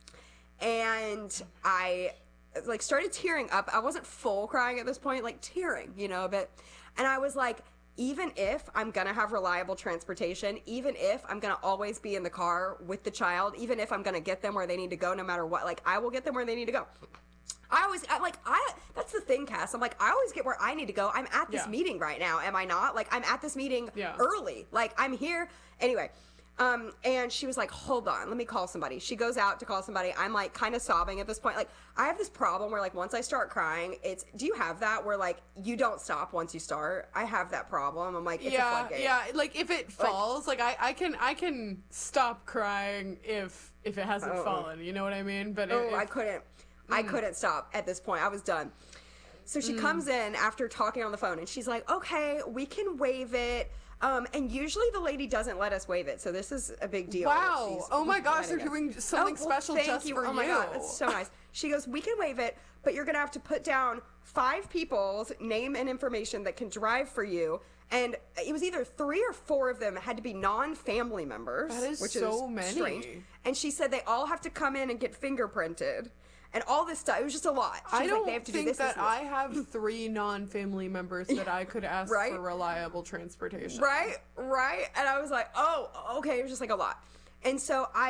Speaker 2: And I, like, started tearing up. I wasn't full crying at this point, like, tearing, you know, a bit. And I was like, even if I'm going to have reliable transportation, even if I'm going to always be in the car with the child, even if I'm going to get them where they need to go no matter what, like, I will get them where they need to go. I always, I, like, I, that's the thing, Cass. I'm like, I always get where I need to go. I'm at this
Speaker 1: yeah.
Speaker 2: meeting right now, am I not? Like, I'm at this meeting
Speaker 1: yeah.
Speaker 2: early. Like, I'm here. Anyway. Um, and she was like, hold on, let me call somebody. She goes out to call somebody. I'm like kind of sobbing at this point. Like, I have this problem where like once I start crying, it's, do you have that where like you don't stop once you start? I have that problem. I'm like, it's
Speaker 1: yeah,
Speaker 2: a floodgate.
Speaker 1: Yeah, like if it falls, like, like I, I can, I can stop crying if, if it hasn't
Speaker 2: oh.
Speaker 1: fallen, you know what I mean? But
Speaker 2: oh,
Speaker 1: if,
Speaker 2: I couldn't, mm. I couldn't stop at this point. I was done. So she mm. comes in after talking on the phone and she's like, okay, we can waive it. Um, and usually the lady doesn't let us waive it, so this is a big deal.
Speaker 1: Wow.
Speaker 2: She's
Speaker 1: oh my gosh, they're doing something
Speaker 2: oh, well,
Speaker 1: special
Speaker 2: thank
Speaker 1: just
Speaker 2: you.
Speaker 1: for
Speaker 2: oh
Speaker 1: you.
Speaker 2: my God, that's so nice. She goes, we can waive it, but you're going to have to put down five people's name and information that can drive for you. And it was either three or four of them had to be non-family members.
Speaker 1: That is
Speaker 2: which
Speaker 1: so
Speaker 2: is
Speaker 1: many.
Speaker 2: Strange. And she said they all have to come in and get fingerprinted. And all this stuff, it was just a lot. She
Speaker 1: I
Speaker 2: was
Speaker 1: don't
Speaker 2: like, they have to
Speaker 1: think
Speaker 2: do this,
Speaker 1: that
Speaker 2: this, this.
Speaker 1: I have three non-family members that I could ask
Speaker 2: right?
Speaker 1: for reliable transportation.
Speaker 2: Right, right. And I was like, oh, okay. It was just like a lot. And so I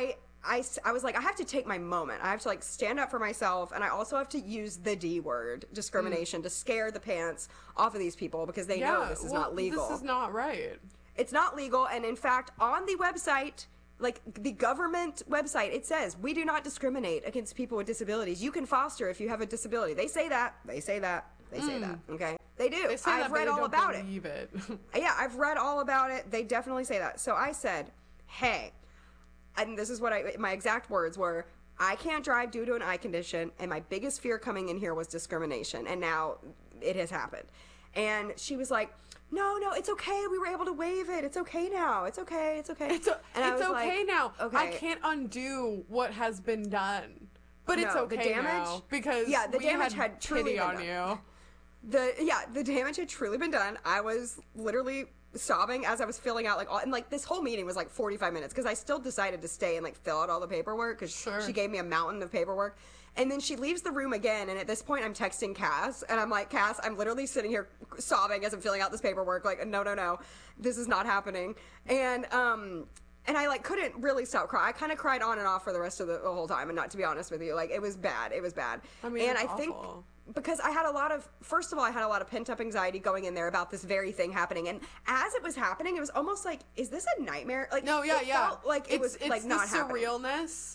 Speaker 2: I, s- I was like, I have to take my moment. I have to like stand up for myself, and I also have to use the D word, discrimination, mm. to scare the pants off of these people because they yeah, know this is well, not legal.
Speaker 1: This is not right.
Speaker 2: It's not legal, and in fact, on the website, like the government website, it says we do not discriminate against people with disabilities. You can foster if you have a disability. They say that. They say that. They say mm. that. Okay, they do.
Speaker 1: They say
Speaker 2: I've
Speaker 1: that,
Speaker 2: read
Speaker 1: all
Speaker 2: about
Speaker 1: it. it.
Speaker 2: Yeah, I've read all about it. They definitely say that. So I said, hey. And this is what I, my exact words were, I can't drive due to an eye condition, and my biggest fear coming in here was discrimination, and now it has happened. And she was like, no, no, it's okay. We were able to waive it. It's okay now. It's okay. It's okay.
Speaker 1: It's, a,
Speaker 2: and
Speaker 1: it's okay
Speaker 2: like,
Speaker 1: now.
Speaker 2: Okay.
Speaker 1: I can't undo what has been done. But
Speaker 2: no,
Speaker 1: it's okay
Speaker 2: the damage,
Speaker 1: now because
Speaker 2: yeah, the
Speaker 1: we
Speaker 2: damage
Speaker 1: had,
Speaker 2: had truly
Speaker 1: pity
Speaker 2: been
Speaker 1: on
Speaker 2: done.
Speaker 1: you.
Speaker 2: The, yeah, the damage had truly been done. I was literally sobbing as I was filling out like all, and like this whole meeting was like forty-five minutes because I still decided to stay and like fill out all the paperwork because
Speaker 1: sure.
Speaker 2: she gave me a mountain of paperwork. And then she leaves the room again, and at this point I'm texting Cass, and I'm like, Cass, I'm literally sitting here sobbing as I'm filling out this paperwork, like, no, no, no, this is not happening. And um and I like couldn't really stop crying. I kind of cried on and off for the rest of the, the whole time, and not to be honest with you, like it was bad. It was bad.
Speaker 1: I mean,
Speaker 2: and I
Speaker 1: awful.
Speaker 2: think because I had a lot of, first of all, I had a lot of pent up anxiety going in there about this very thing happening, and as it was happening, it was almost like, is this a nightmare? Like,
Speaker 1: no, yeah,
Speaker 2: it
Speaker 1: yeah,
Speaker 2: felt like it
Speaker 1: it's,
Speaker 2: was
Speaker 1: it's
Speaker 2: like
Speaker 1: the
Speaker 2: not happening.
Speaker 1: surrealness.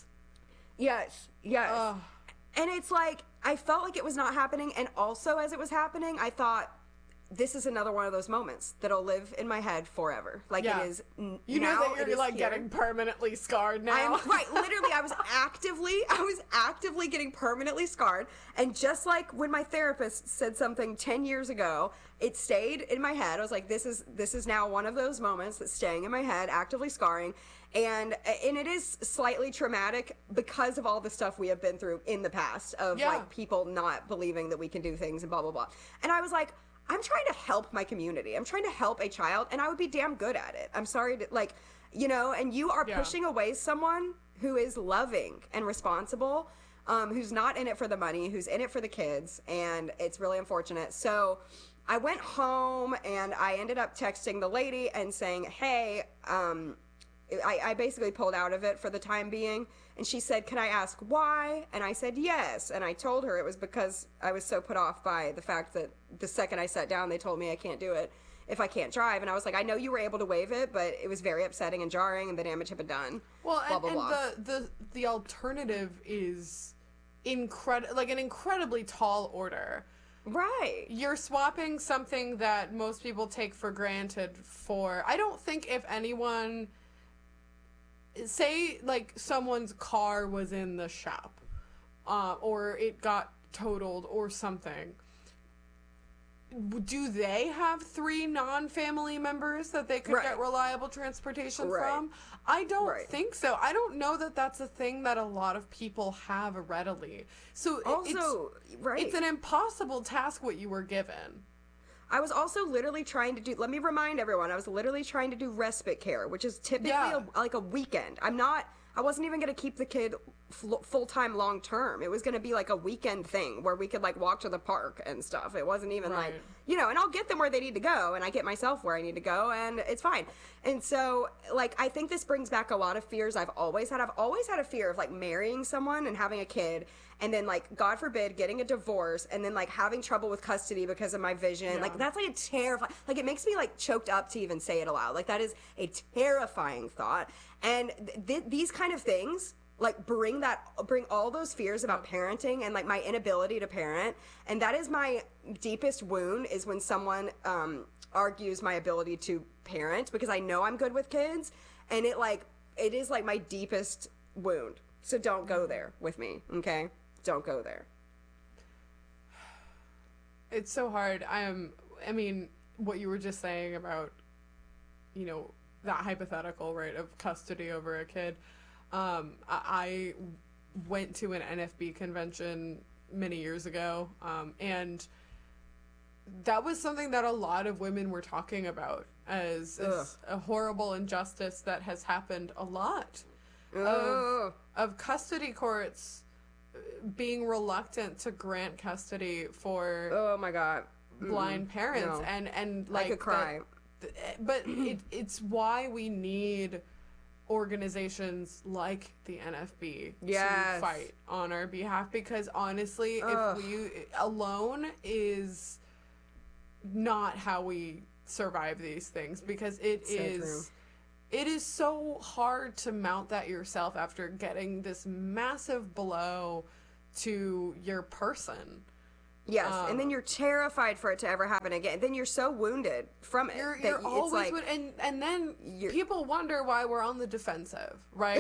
Speaker 2: Yes, yes.
Speaker 1: Ugh.
Speaker 2: And it's like, I felt like it was not happening, and also as it was happening, I thought, this is another one of those moments that'll live in my head forever. Like
Speaker 1: yeah.
Speaker 2: it is n-
Speaker 1: You
Speaker 2: now,
Speaker 1: know that you're like
Speaker 2: here.
Speaker 1: getting permanently scarred now.
Speaker 2: I am, right, literally, I was actively, I was actively getting permanently scarred. And just like when my therapist said something ten years ago, it stayed in my head. I was like, this is this is now one of those moments that's staying in my head, actively scarring. And and it is slightly traumatic because of all the stuff we have been through in the past of
Speaker 1: yeah.
Speaker 2: like people not believing that we can do things and blah, blah, blah. And I was like, I'm trying to help my community. I'm trying to help a child, and I would be damn good at it. I'm sorry to, like, you know, and you are
Speaker 1: yeah.
Speaker 2: pushing away someone who is loving and responsible, um, who's not in it for the money, who's in it for the kids, and it's really unfortunate. So I went home, and I ended up texting the lady and saying, hey, um, I, I basically pulled out of it for the time being. And she said, can I ask why? And I said, yes. And I told her it was because I was so put off by the fact that the second I sat down, they told me I can't do it if I can't drive. And I was like, I know you were able to waive it, but it was very upsetting and jarring, and the damage had been done.
Speaker 1: Well,
Speaker 2: blah,
Speaker 1: and,
Speaker 2: blah,
Speaker 1: and
Speaker 2: blah.
Speaker 1: the, the, the alternative is incredible, like an incredibly tall order.
Speaker 2: Right.
Speaker 1: You're swapping something that most people take for granted for, I don't think if anyone... Say, like, someone's car was in the shop, uh, or it got totaled or something. Do they have three non-family members that they could
Speaker 2: right.
Speaker 1: get reliable transportation
Speaker 2: right.
Speaker 1: from? I don't
Speaker 2: right.
Speaker 1: think so. I don't know that that's a thing that a lot of people have readily. So
Speaker 2: also,
Speaker 1: it's,
Speaker 2: right.
Speaker 1: it's an impossible task what you were given.
Speaker 2: I was also literally trying to do, let me remind everyone, I was literally trying to do respite care, which is typically
Speaker 1: yeah.
Speaker 2: a, like a weekend. I'm not, I wasn't even going to keep the kid f- full-time long-term. It was going to be like a weekend thing where we could like walk to the park and stuff. It wasn't even
Speaker 1: right.
Speaker 2: like, you know, and I'll get them where they need to go, and I get myself where I need to go, and it's fine. And so, like, I think this brings back a lot of fears I've always had. I've always had a fear of like marrying someone and having a kid, and then like, God forbid, getting a divorce, and then like having trouble with custody because of my vision.
Speaker 1: Yeah.
Speaker 2: Like, that's like a terrifying, like it makes me like choked up to even say it aloud. Like, that is a terrifying thought. And th- these kind of things like bring that bring all those fears about parenting and like my inability to parent. And that is my deepest wound, is when someone um argues my ability to parent, because I know I'm good with kids, and it like it is like my deepest wound. So don't go there with me, okay? Don't go there.
Speaker 1: It's so hard. I am I mean, what you were just saying about, you know, that hypothetical, right, of custody over a kid. Um, I, I went to an N F B convention many years ago, um, and that was something that a lot of women were talking about as, as a horrible injustice that has happened a lot. Of, of custody courts being reluctant to grant custody for
Speaker 2: oh my god
Speaker 1: blind
Speaker 2: Mm-mm.
Speaker 1: parents,
Speaker 2: no.
Speaker 1: and and like
Speaker 2: I could cry.
Speaker 1: The, but it, it's why we need organizations like the N F B
Speaker 2: Yes.
Speaker 1: to fight on our behalf, because honestly,
Speaker 2: Ugh.
Speaker 1: if we alone is not how we survive these things, because it
Speaker 2: So
Speaker 1: is
Speaker 2: true.
Speaker 1: it is so hard to mount that yourself after getting this massive blow to your person.
Speaker 2: Yes,
Speaker 1: Um,
Speaker 2: and then you're terrified for it to ever happen again. Then you're so wounded from it
Speaker 1: You're,
Speaker 2: that
Speaker 1: you're
Speaker 2: it's
Speaker 1: always
Speaker 2: like,
Speaker 1: would, and and then
Speaker 2: You're-
Speaker 1: people wonder why we're on the defensive, right?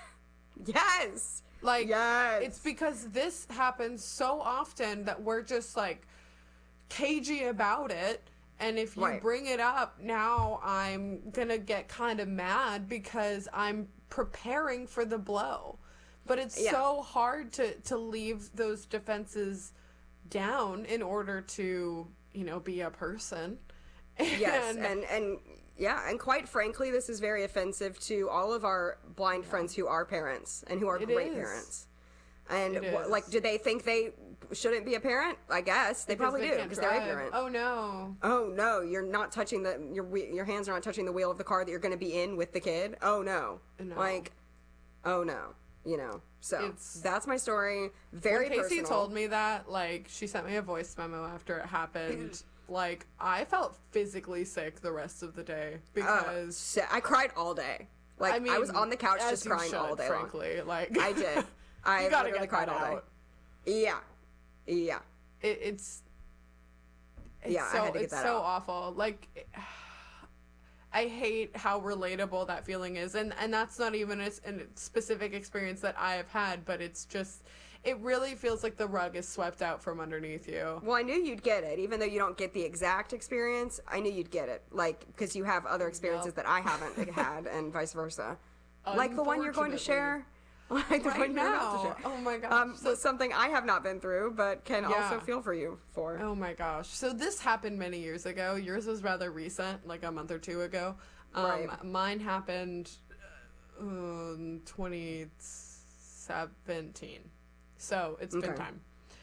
Speaker 2: yes,
Speaker 1: Like,
Speaker 2: yes,
Speaker 1: it's because this happens so often that we're just like cagey about it. And if you
Speaker 2: Right.
Speaker 1: bring it up now, I'm gonna get kind of mad because I'm preparing for the blow. But it's
Speaker 2: Yeah.
Speaker 1: so hard to, to leave those defenses down in order to, you know, be a person.
Speaker 2: yes, and and yeah, and quite frankly, this is very offensive to all of our blind friends who are parents and who are
Speaker 1: It
Speaker 2: great
Speaker 1: is.
Speaker 2: parents. And
Speaker 1: It
Speaker 2: wh-
Speaker 1: is.
Speaker 2: like, do they think they shouldn't be a parent? I guess they
Speaker 1: because
Speaker 2: probably
Speaker 1: they
Speaker 2: do
Speaker 1: can't
Speaker 2: because they're
Speaker 1: drive.
Speaker 2: ignorant.
Speaker 1: Oh no.
Speaker 2: Oh no, you're not touching the your whe- your hands are not touching the wheel of the car that you're going to be in with the kid. Oh no.
Speaker 1: No.
Speaker 2: Like, oh no, you know. So
Speaker 1: It's-
Speaker 2: that's my story. Very
Speaker 1: When Casey
Speaker 2: personal.
Speaker 1: told me that, like, she sent me a voice memo after it happened. Like, I felt physically sick the rest of the day
Speaker 2: Uh,
Speaker 1: because
Speaker 2: shit, I cried all day. Like
Speaker 1: I mean,
Speaker 2: I was on the couch
Speaker 1: as
Speaker 2: just
Speaker 1: you
Speaker 2: crying
Speaker 1: should,
Speaker 2: all day long.
Speaker 1: frankly. Like,
Speaker 2: I did. I
Speaker 1: you gotta
Speaker 2: literally
Speaker 1: get
Speaker 2: cried
Speaker 1: that
Speaker 2: all day.
Speaker 1: out.
Speaker 2: Yeah, yeah,
Speaker 1: It, it's it's
Speaker 2: Yeah, I
Speaker 1: so
Speaker 2: had to get
Speaker 1: it's
Speaker 2: that
Speaker 1: so
Speaker 2: out.
Speaker 1: awful. Like, I hate how relatable that feeling is, and and that's not even a, s- a specific experience that I have had, but it's just it really feels like the rug is swept out from underneath you.
Speaker 2: Well, I knew you'd get it, even though you don't get the exact experience. I knew you'd get it, like because you have other experiences
Speaker 1: Yep.
Speaker 2: that I haven't had, and vice versa. Like the one you're going to
Speaker 1: Unfortunately.
Speaker 2: share, like the
Speaker 1: Right
Speaker 2: one you're about
Speaker 1: now.
Speaker 2: to share.
Speaker 1: Oh my gosh.
Speaker 2: Um,
Speaker 1: So-
Speaker 2: something I have not been through, but can
Speaker 1: Yeah.
Speaker 2: also feel for you for.
Speaker 1: Oh my gosh. So this happened many years ago. Yours was rather recent, like a month or two ago. Um,
Speaker 2: Right.
Speaker 1: Mine happened uh, in twenty seventeen. So it's been
Speaker 2: Okay.
Speaker 1: time.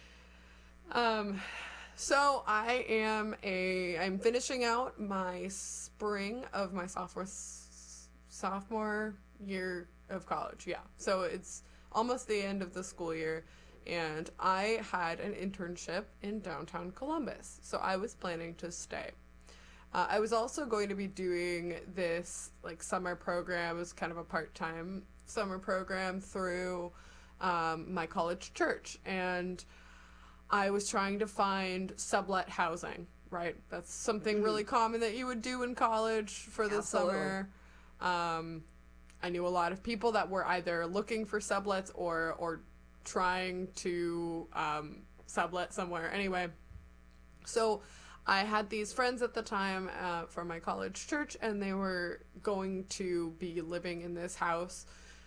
Speaker 1: Um, so I am a, I'm finishing out my spring of my sophomore, s- sophomore year of college. Yeah. So it's almost the end of the school year. And I had an internship in downtown Columbus. So I was planning to stay. Uh, I was also going to be doing this like summer program. It was kind of a part-time summer program through um, my college church. And I was trying to find sublet housing, right? That's something really common that you would do in college for the
Speaker 2: Absolutely.
Speaker 1: summer. Um, I knew a lot of people that were either looking for sublets or or trying to um, sublet somewhere. Anyway, so I had these friends at the time uh, from my college church, and they were going to be living in this house.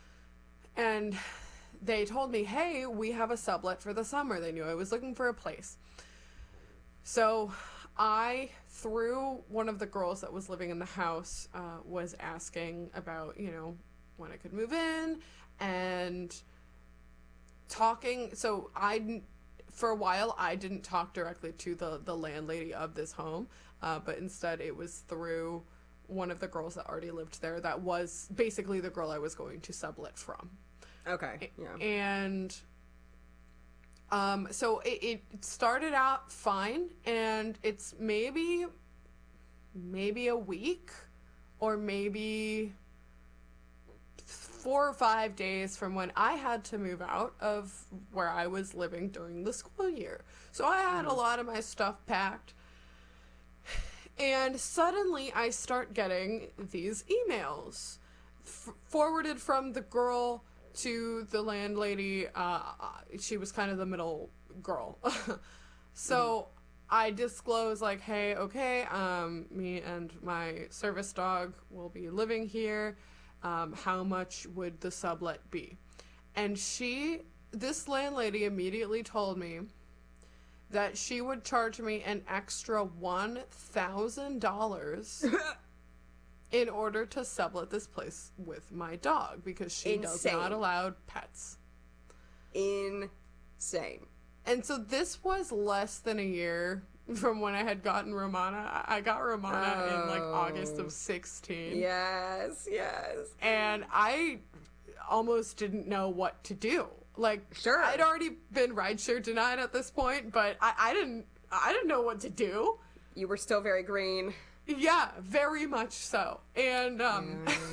Speaker 1: And they told me, hey, we have a sublet for the summer. They knew I was looking for a place. So I, through one of the girls that was living in the house, uh, was asking about, you know, when I could move in and talking. So I, didn't- for a while, I didn't talk directly to the, the landlady of this home, uh, but instead it was through one of the girls that already lived there that was basically the girl I was going to sublet from.
Speaker 2: Okay. Yeah.
Speaker 1: And um, so it, it started out fine, and it's maybe maybe a week or maybe four or five days from when I had to move out of where I was living during the school year. So I had a lot of my stuff packed. And suddenly I start getting these emails f- forwarded from the girl to the landlady. Uh, she was kind of the middle girl. So I disclose, like, hey, okay, um, me and my service dog will be living here. Um, how much would the sublet be? And she, this landlady immediately told me that she would charge me an extra one thousand dollars in order to sublet this place with my dog, because she does
Speaker 2: Insane.
Speaker 1: not allow pets.
Speaker 2: Insane.
Speaker 1: And so this was less than a year from when I had gotten Romana. I got Romana oh. in like August
Speaker 2: Oh.
Speaker 1: of sixteen.
Speaker 2: Yes, yes.
Speaker 1: And I almost didn't know what to do. Like,
Speaker 2: sure.
Speaker 1: I'd already been rideshare denied at this point, but I, I didn't I didn't know what to do.
Speaker 2: You were still very green.
Speaker 1: Yeah, very much so. And um yeah.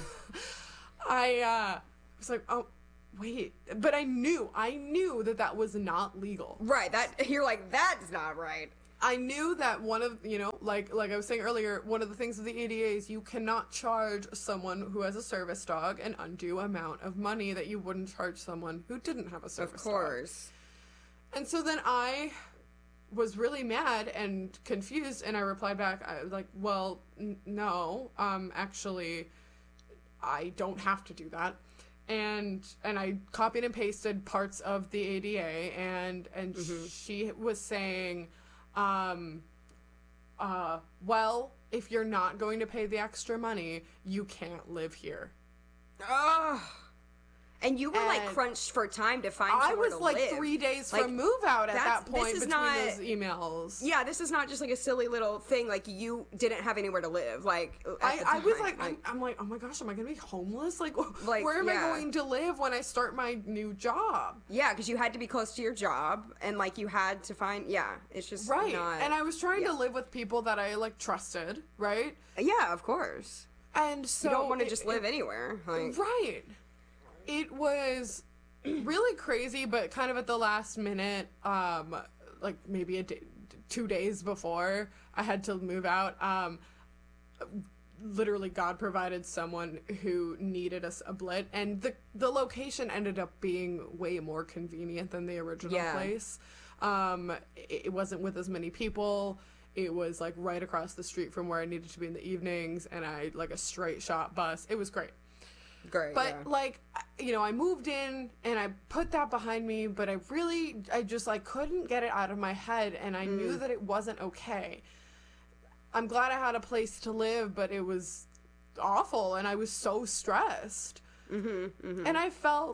Speaker 1: I uh was like, oh, wait. But I knew, I knew that that was not legal.
Speaker 2: Right, that, you're like, that's not right.
Speaker 1: I knew that one of, you know, like like I was saying earlier, one of the things of the A D A is you cannot charge someone who has a service dog an undue amount of money that you wouldn't charge someone who didn't have a service dog. Of course. Dog. And so then I was really mad and confused, and I replied back, I was like, well, n- no, um, actually, I don't have to do that. And and I copied and pasted parts of the A D A, and, and mm-hmm. she was saying... Um, uh, well, if you're not going to pay the extra money, you can't live here.
Speaker 2: Ugh. And you were, and like, crunched for time to find somewhere to live.
Speaker 1: I was, like,
Speaker 2: live.
Speaker 1: three days
Speaker 2: like,
Speaker 1: from move-out at that point
Speaker 2: between
Speaker 1: not, those emails.
Speaker 2: Yeah, this is not just, like, a silly little thing. Like, you didn't have anywhere to live. Like,
Speaker 1: I, I was, like, like I'm, I'm like, oh, my gosh, am I going to be homeless? Like, like where am yeah. I going to live when I start my new job?
Speaker 2: Yeah, because you had to be close to your job, and, like, you had to find, yeah, it's just
Speaker 1: right.
Speaker 2: not...
Speaker 1: And I was trying
Speaker 2: yeah.
Speaker 1: to live with people that I, like, trusted, right?
Speaker 2: Yeah, of course.
Speaker 1: And so...
Speaker 2: You don't want to just live it, anywhere. Like,
Speaker 1: right. It was... really crazy, but kind of at the last minute, um, like maybe a day, two days before I had to move out, um, literally God provided someone who needed a sublet, and the the location ended up being way more convenient than the original yeah. place. Um, it, it wasn't with as many people. It was like right across the street from where I needed to be in the evenings, and I like a straight shot bus. It was great.
Speaker 2: Great,
Speaker 1: but
Speaker 2: yeah.
Speaker 1: like, you know, I moved in and I put that behind me, but I really, I just like couldn't get it out of my head, and I mm. knew that it wasn't okay. I'm glad I had a place to live, but it was awful, and I was so stressed.
Speaker 2: Mm-hmm, mm-hmm.
Speaker 1: And I felt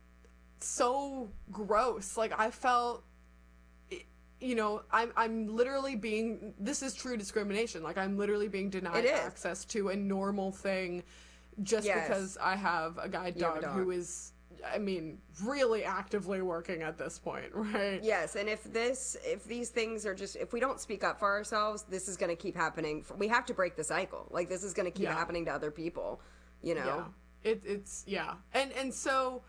Speaker 1: so gross. Like, I felt, you know, I'm I'm literally being, this is true discrimination. Like, I'm literally being denied access to a normal thing just yes. because I have a guide dog, a dog who is, I mean, really actively working at this point, right?
Speaker 2: Yes, and if this, if these things are just, if we don't speak up for ourselves, this is going to keep happening. We have to break the cycle. Like, this is going to keep yeah. happening to other people, you know?
Speaker 1: Yeah. It, it's, yeah. And, and so,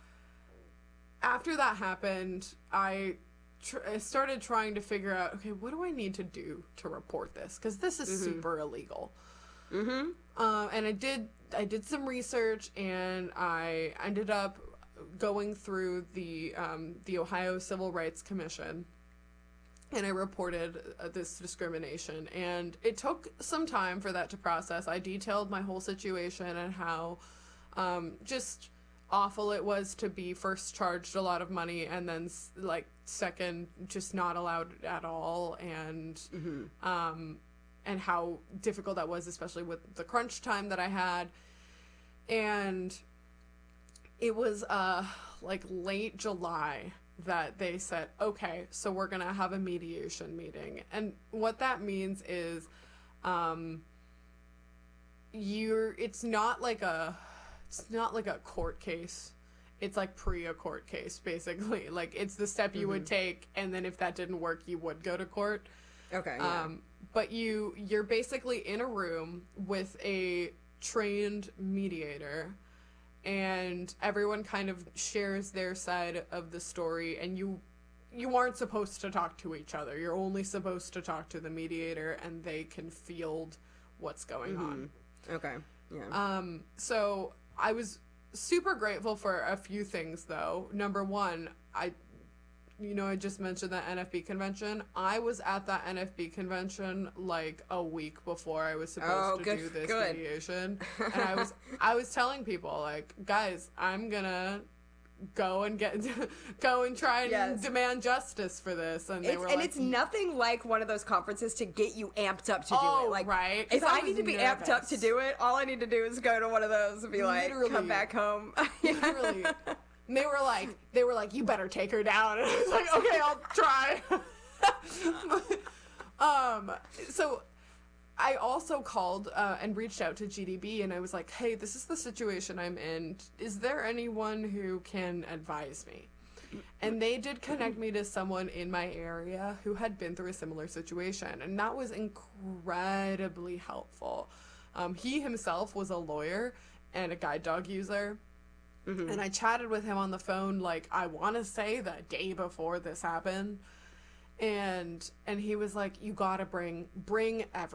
Speaker 1: after that happened, I, tr- I started trying to figure out, okay, what do I need to do to report this? Because this is mm-hmm. super illegal.
Speaker 2: Mm-hmm.
Speaker 1: Uh, and I did I did some research, and I ended up going through the um, the Ohio Civil Rights Commission, and I reported uh, this discrimination. And it took some time for that to process. I detailed my whole situation and how um, just awful it was to be first charged a lot of money, and then like second just not allowed at all, and
Speaker 2: mm-hmm.
Speaker 1: um. and how difficult that was, especially with the crunch time that I had. And it was, uh, like, late July that they said, okay, so we're gonna have a mediation meeting. And what that means is, um, you're, it's not like a, it's not like a court case. It's like pre a court case, basically. Like, it's the step you mm-hmm. would take, and then if that didn't work, you would go to court.
Speaker 2: Okay, yeah.
Speaker 1: Um, but you, you're basically in a room with a trained mediator, and everyone kind of shares their side of the story, and you, you aren't supposed to talk to each other. You're only supposed to talk to the mediator, and they can field what's going
Speaker 2: mm-hmm.
Speaker 1: on.
Speaker 2: Okay, yeah.
Speaker 1: Um, so I was super grateful for a few things, though. Number one, I... You know, I just mentioned that N F B convention. I was at that N F B convention like a week before I was supposed
Speaker 2: oh,
Speaker 1: to
Speaker 2: good,
Speaker 1: do this
Speaker 2: good.
Speaker 1: mediation. And I was I was telling people, like, guys, I'm gonna go and get go and try and yes. demand justice for this. And they
Speaker 2: it's,
Speaker 1: were
Speaker 2: and
Speaker 1: like,
Speaker 2: it's nothing like one of those conferences to get you amped up to
Speaker 1: oh,
Speaker 2: do it. Like,
Speaker 1: right.
Speaker 2: If
Speaker 1: I,
Speaker 2: I need to be
Speaker 1: nervous.
Speaker 2: amped up to do it, all I need to do is go to one of those and be Literally. like, come back home.
Speaker 1: Literally. And they were like, they were like, you better take her down. And I was like, okay, I'll try. but, Um, so I also called uh, and reached out to G D B, and I was like, hey, this is the situation I'm in. Is there anyone who can advise me? And they did connect me to someone in my area who had been through a similar situation, and that was incredibly helpful. Um, he himself was a lawyer and a guide dog user, mm-hmm. and I chatted with him on the phone, like, I want to say the day before this happened, and and he was like, you gotta bring bring everything.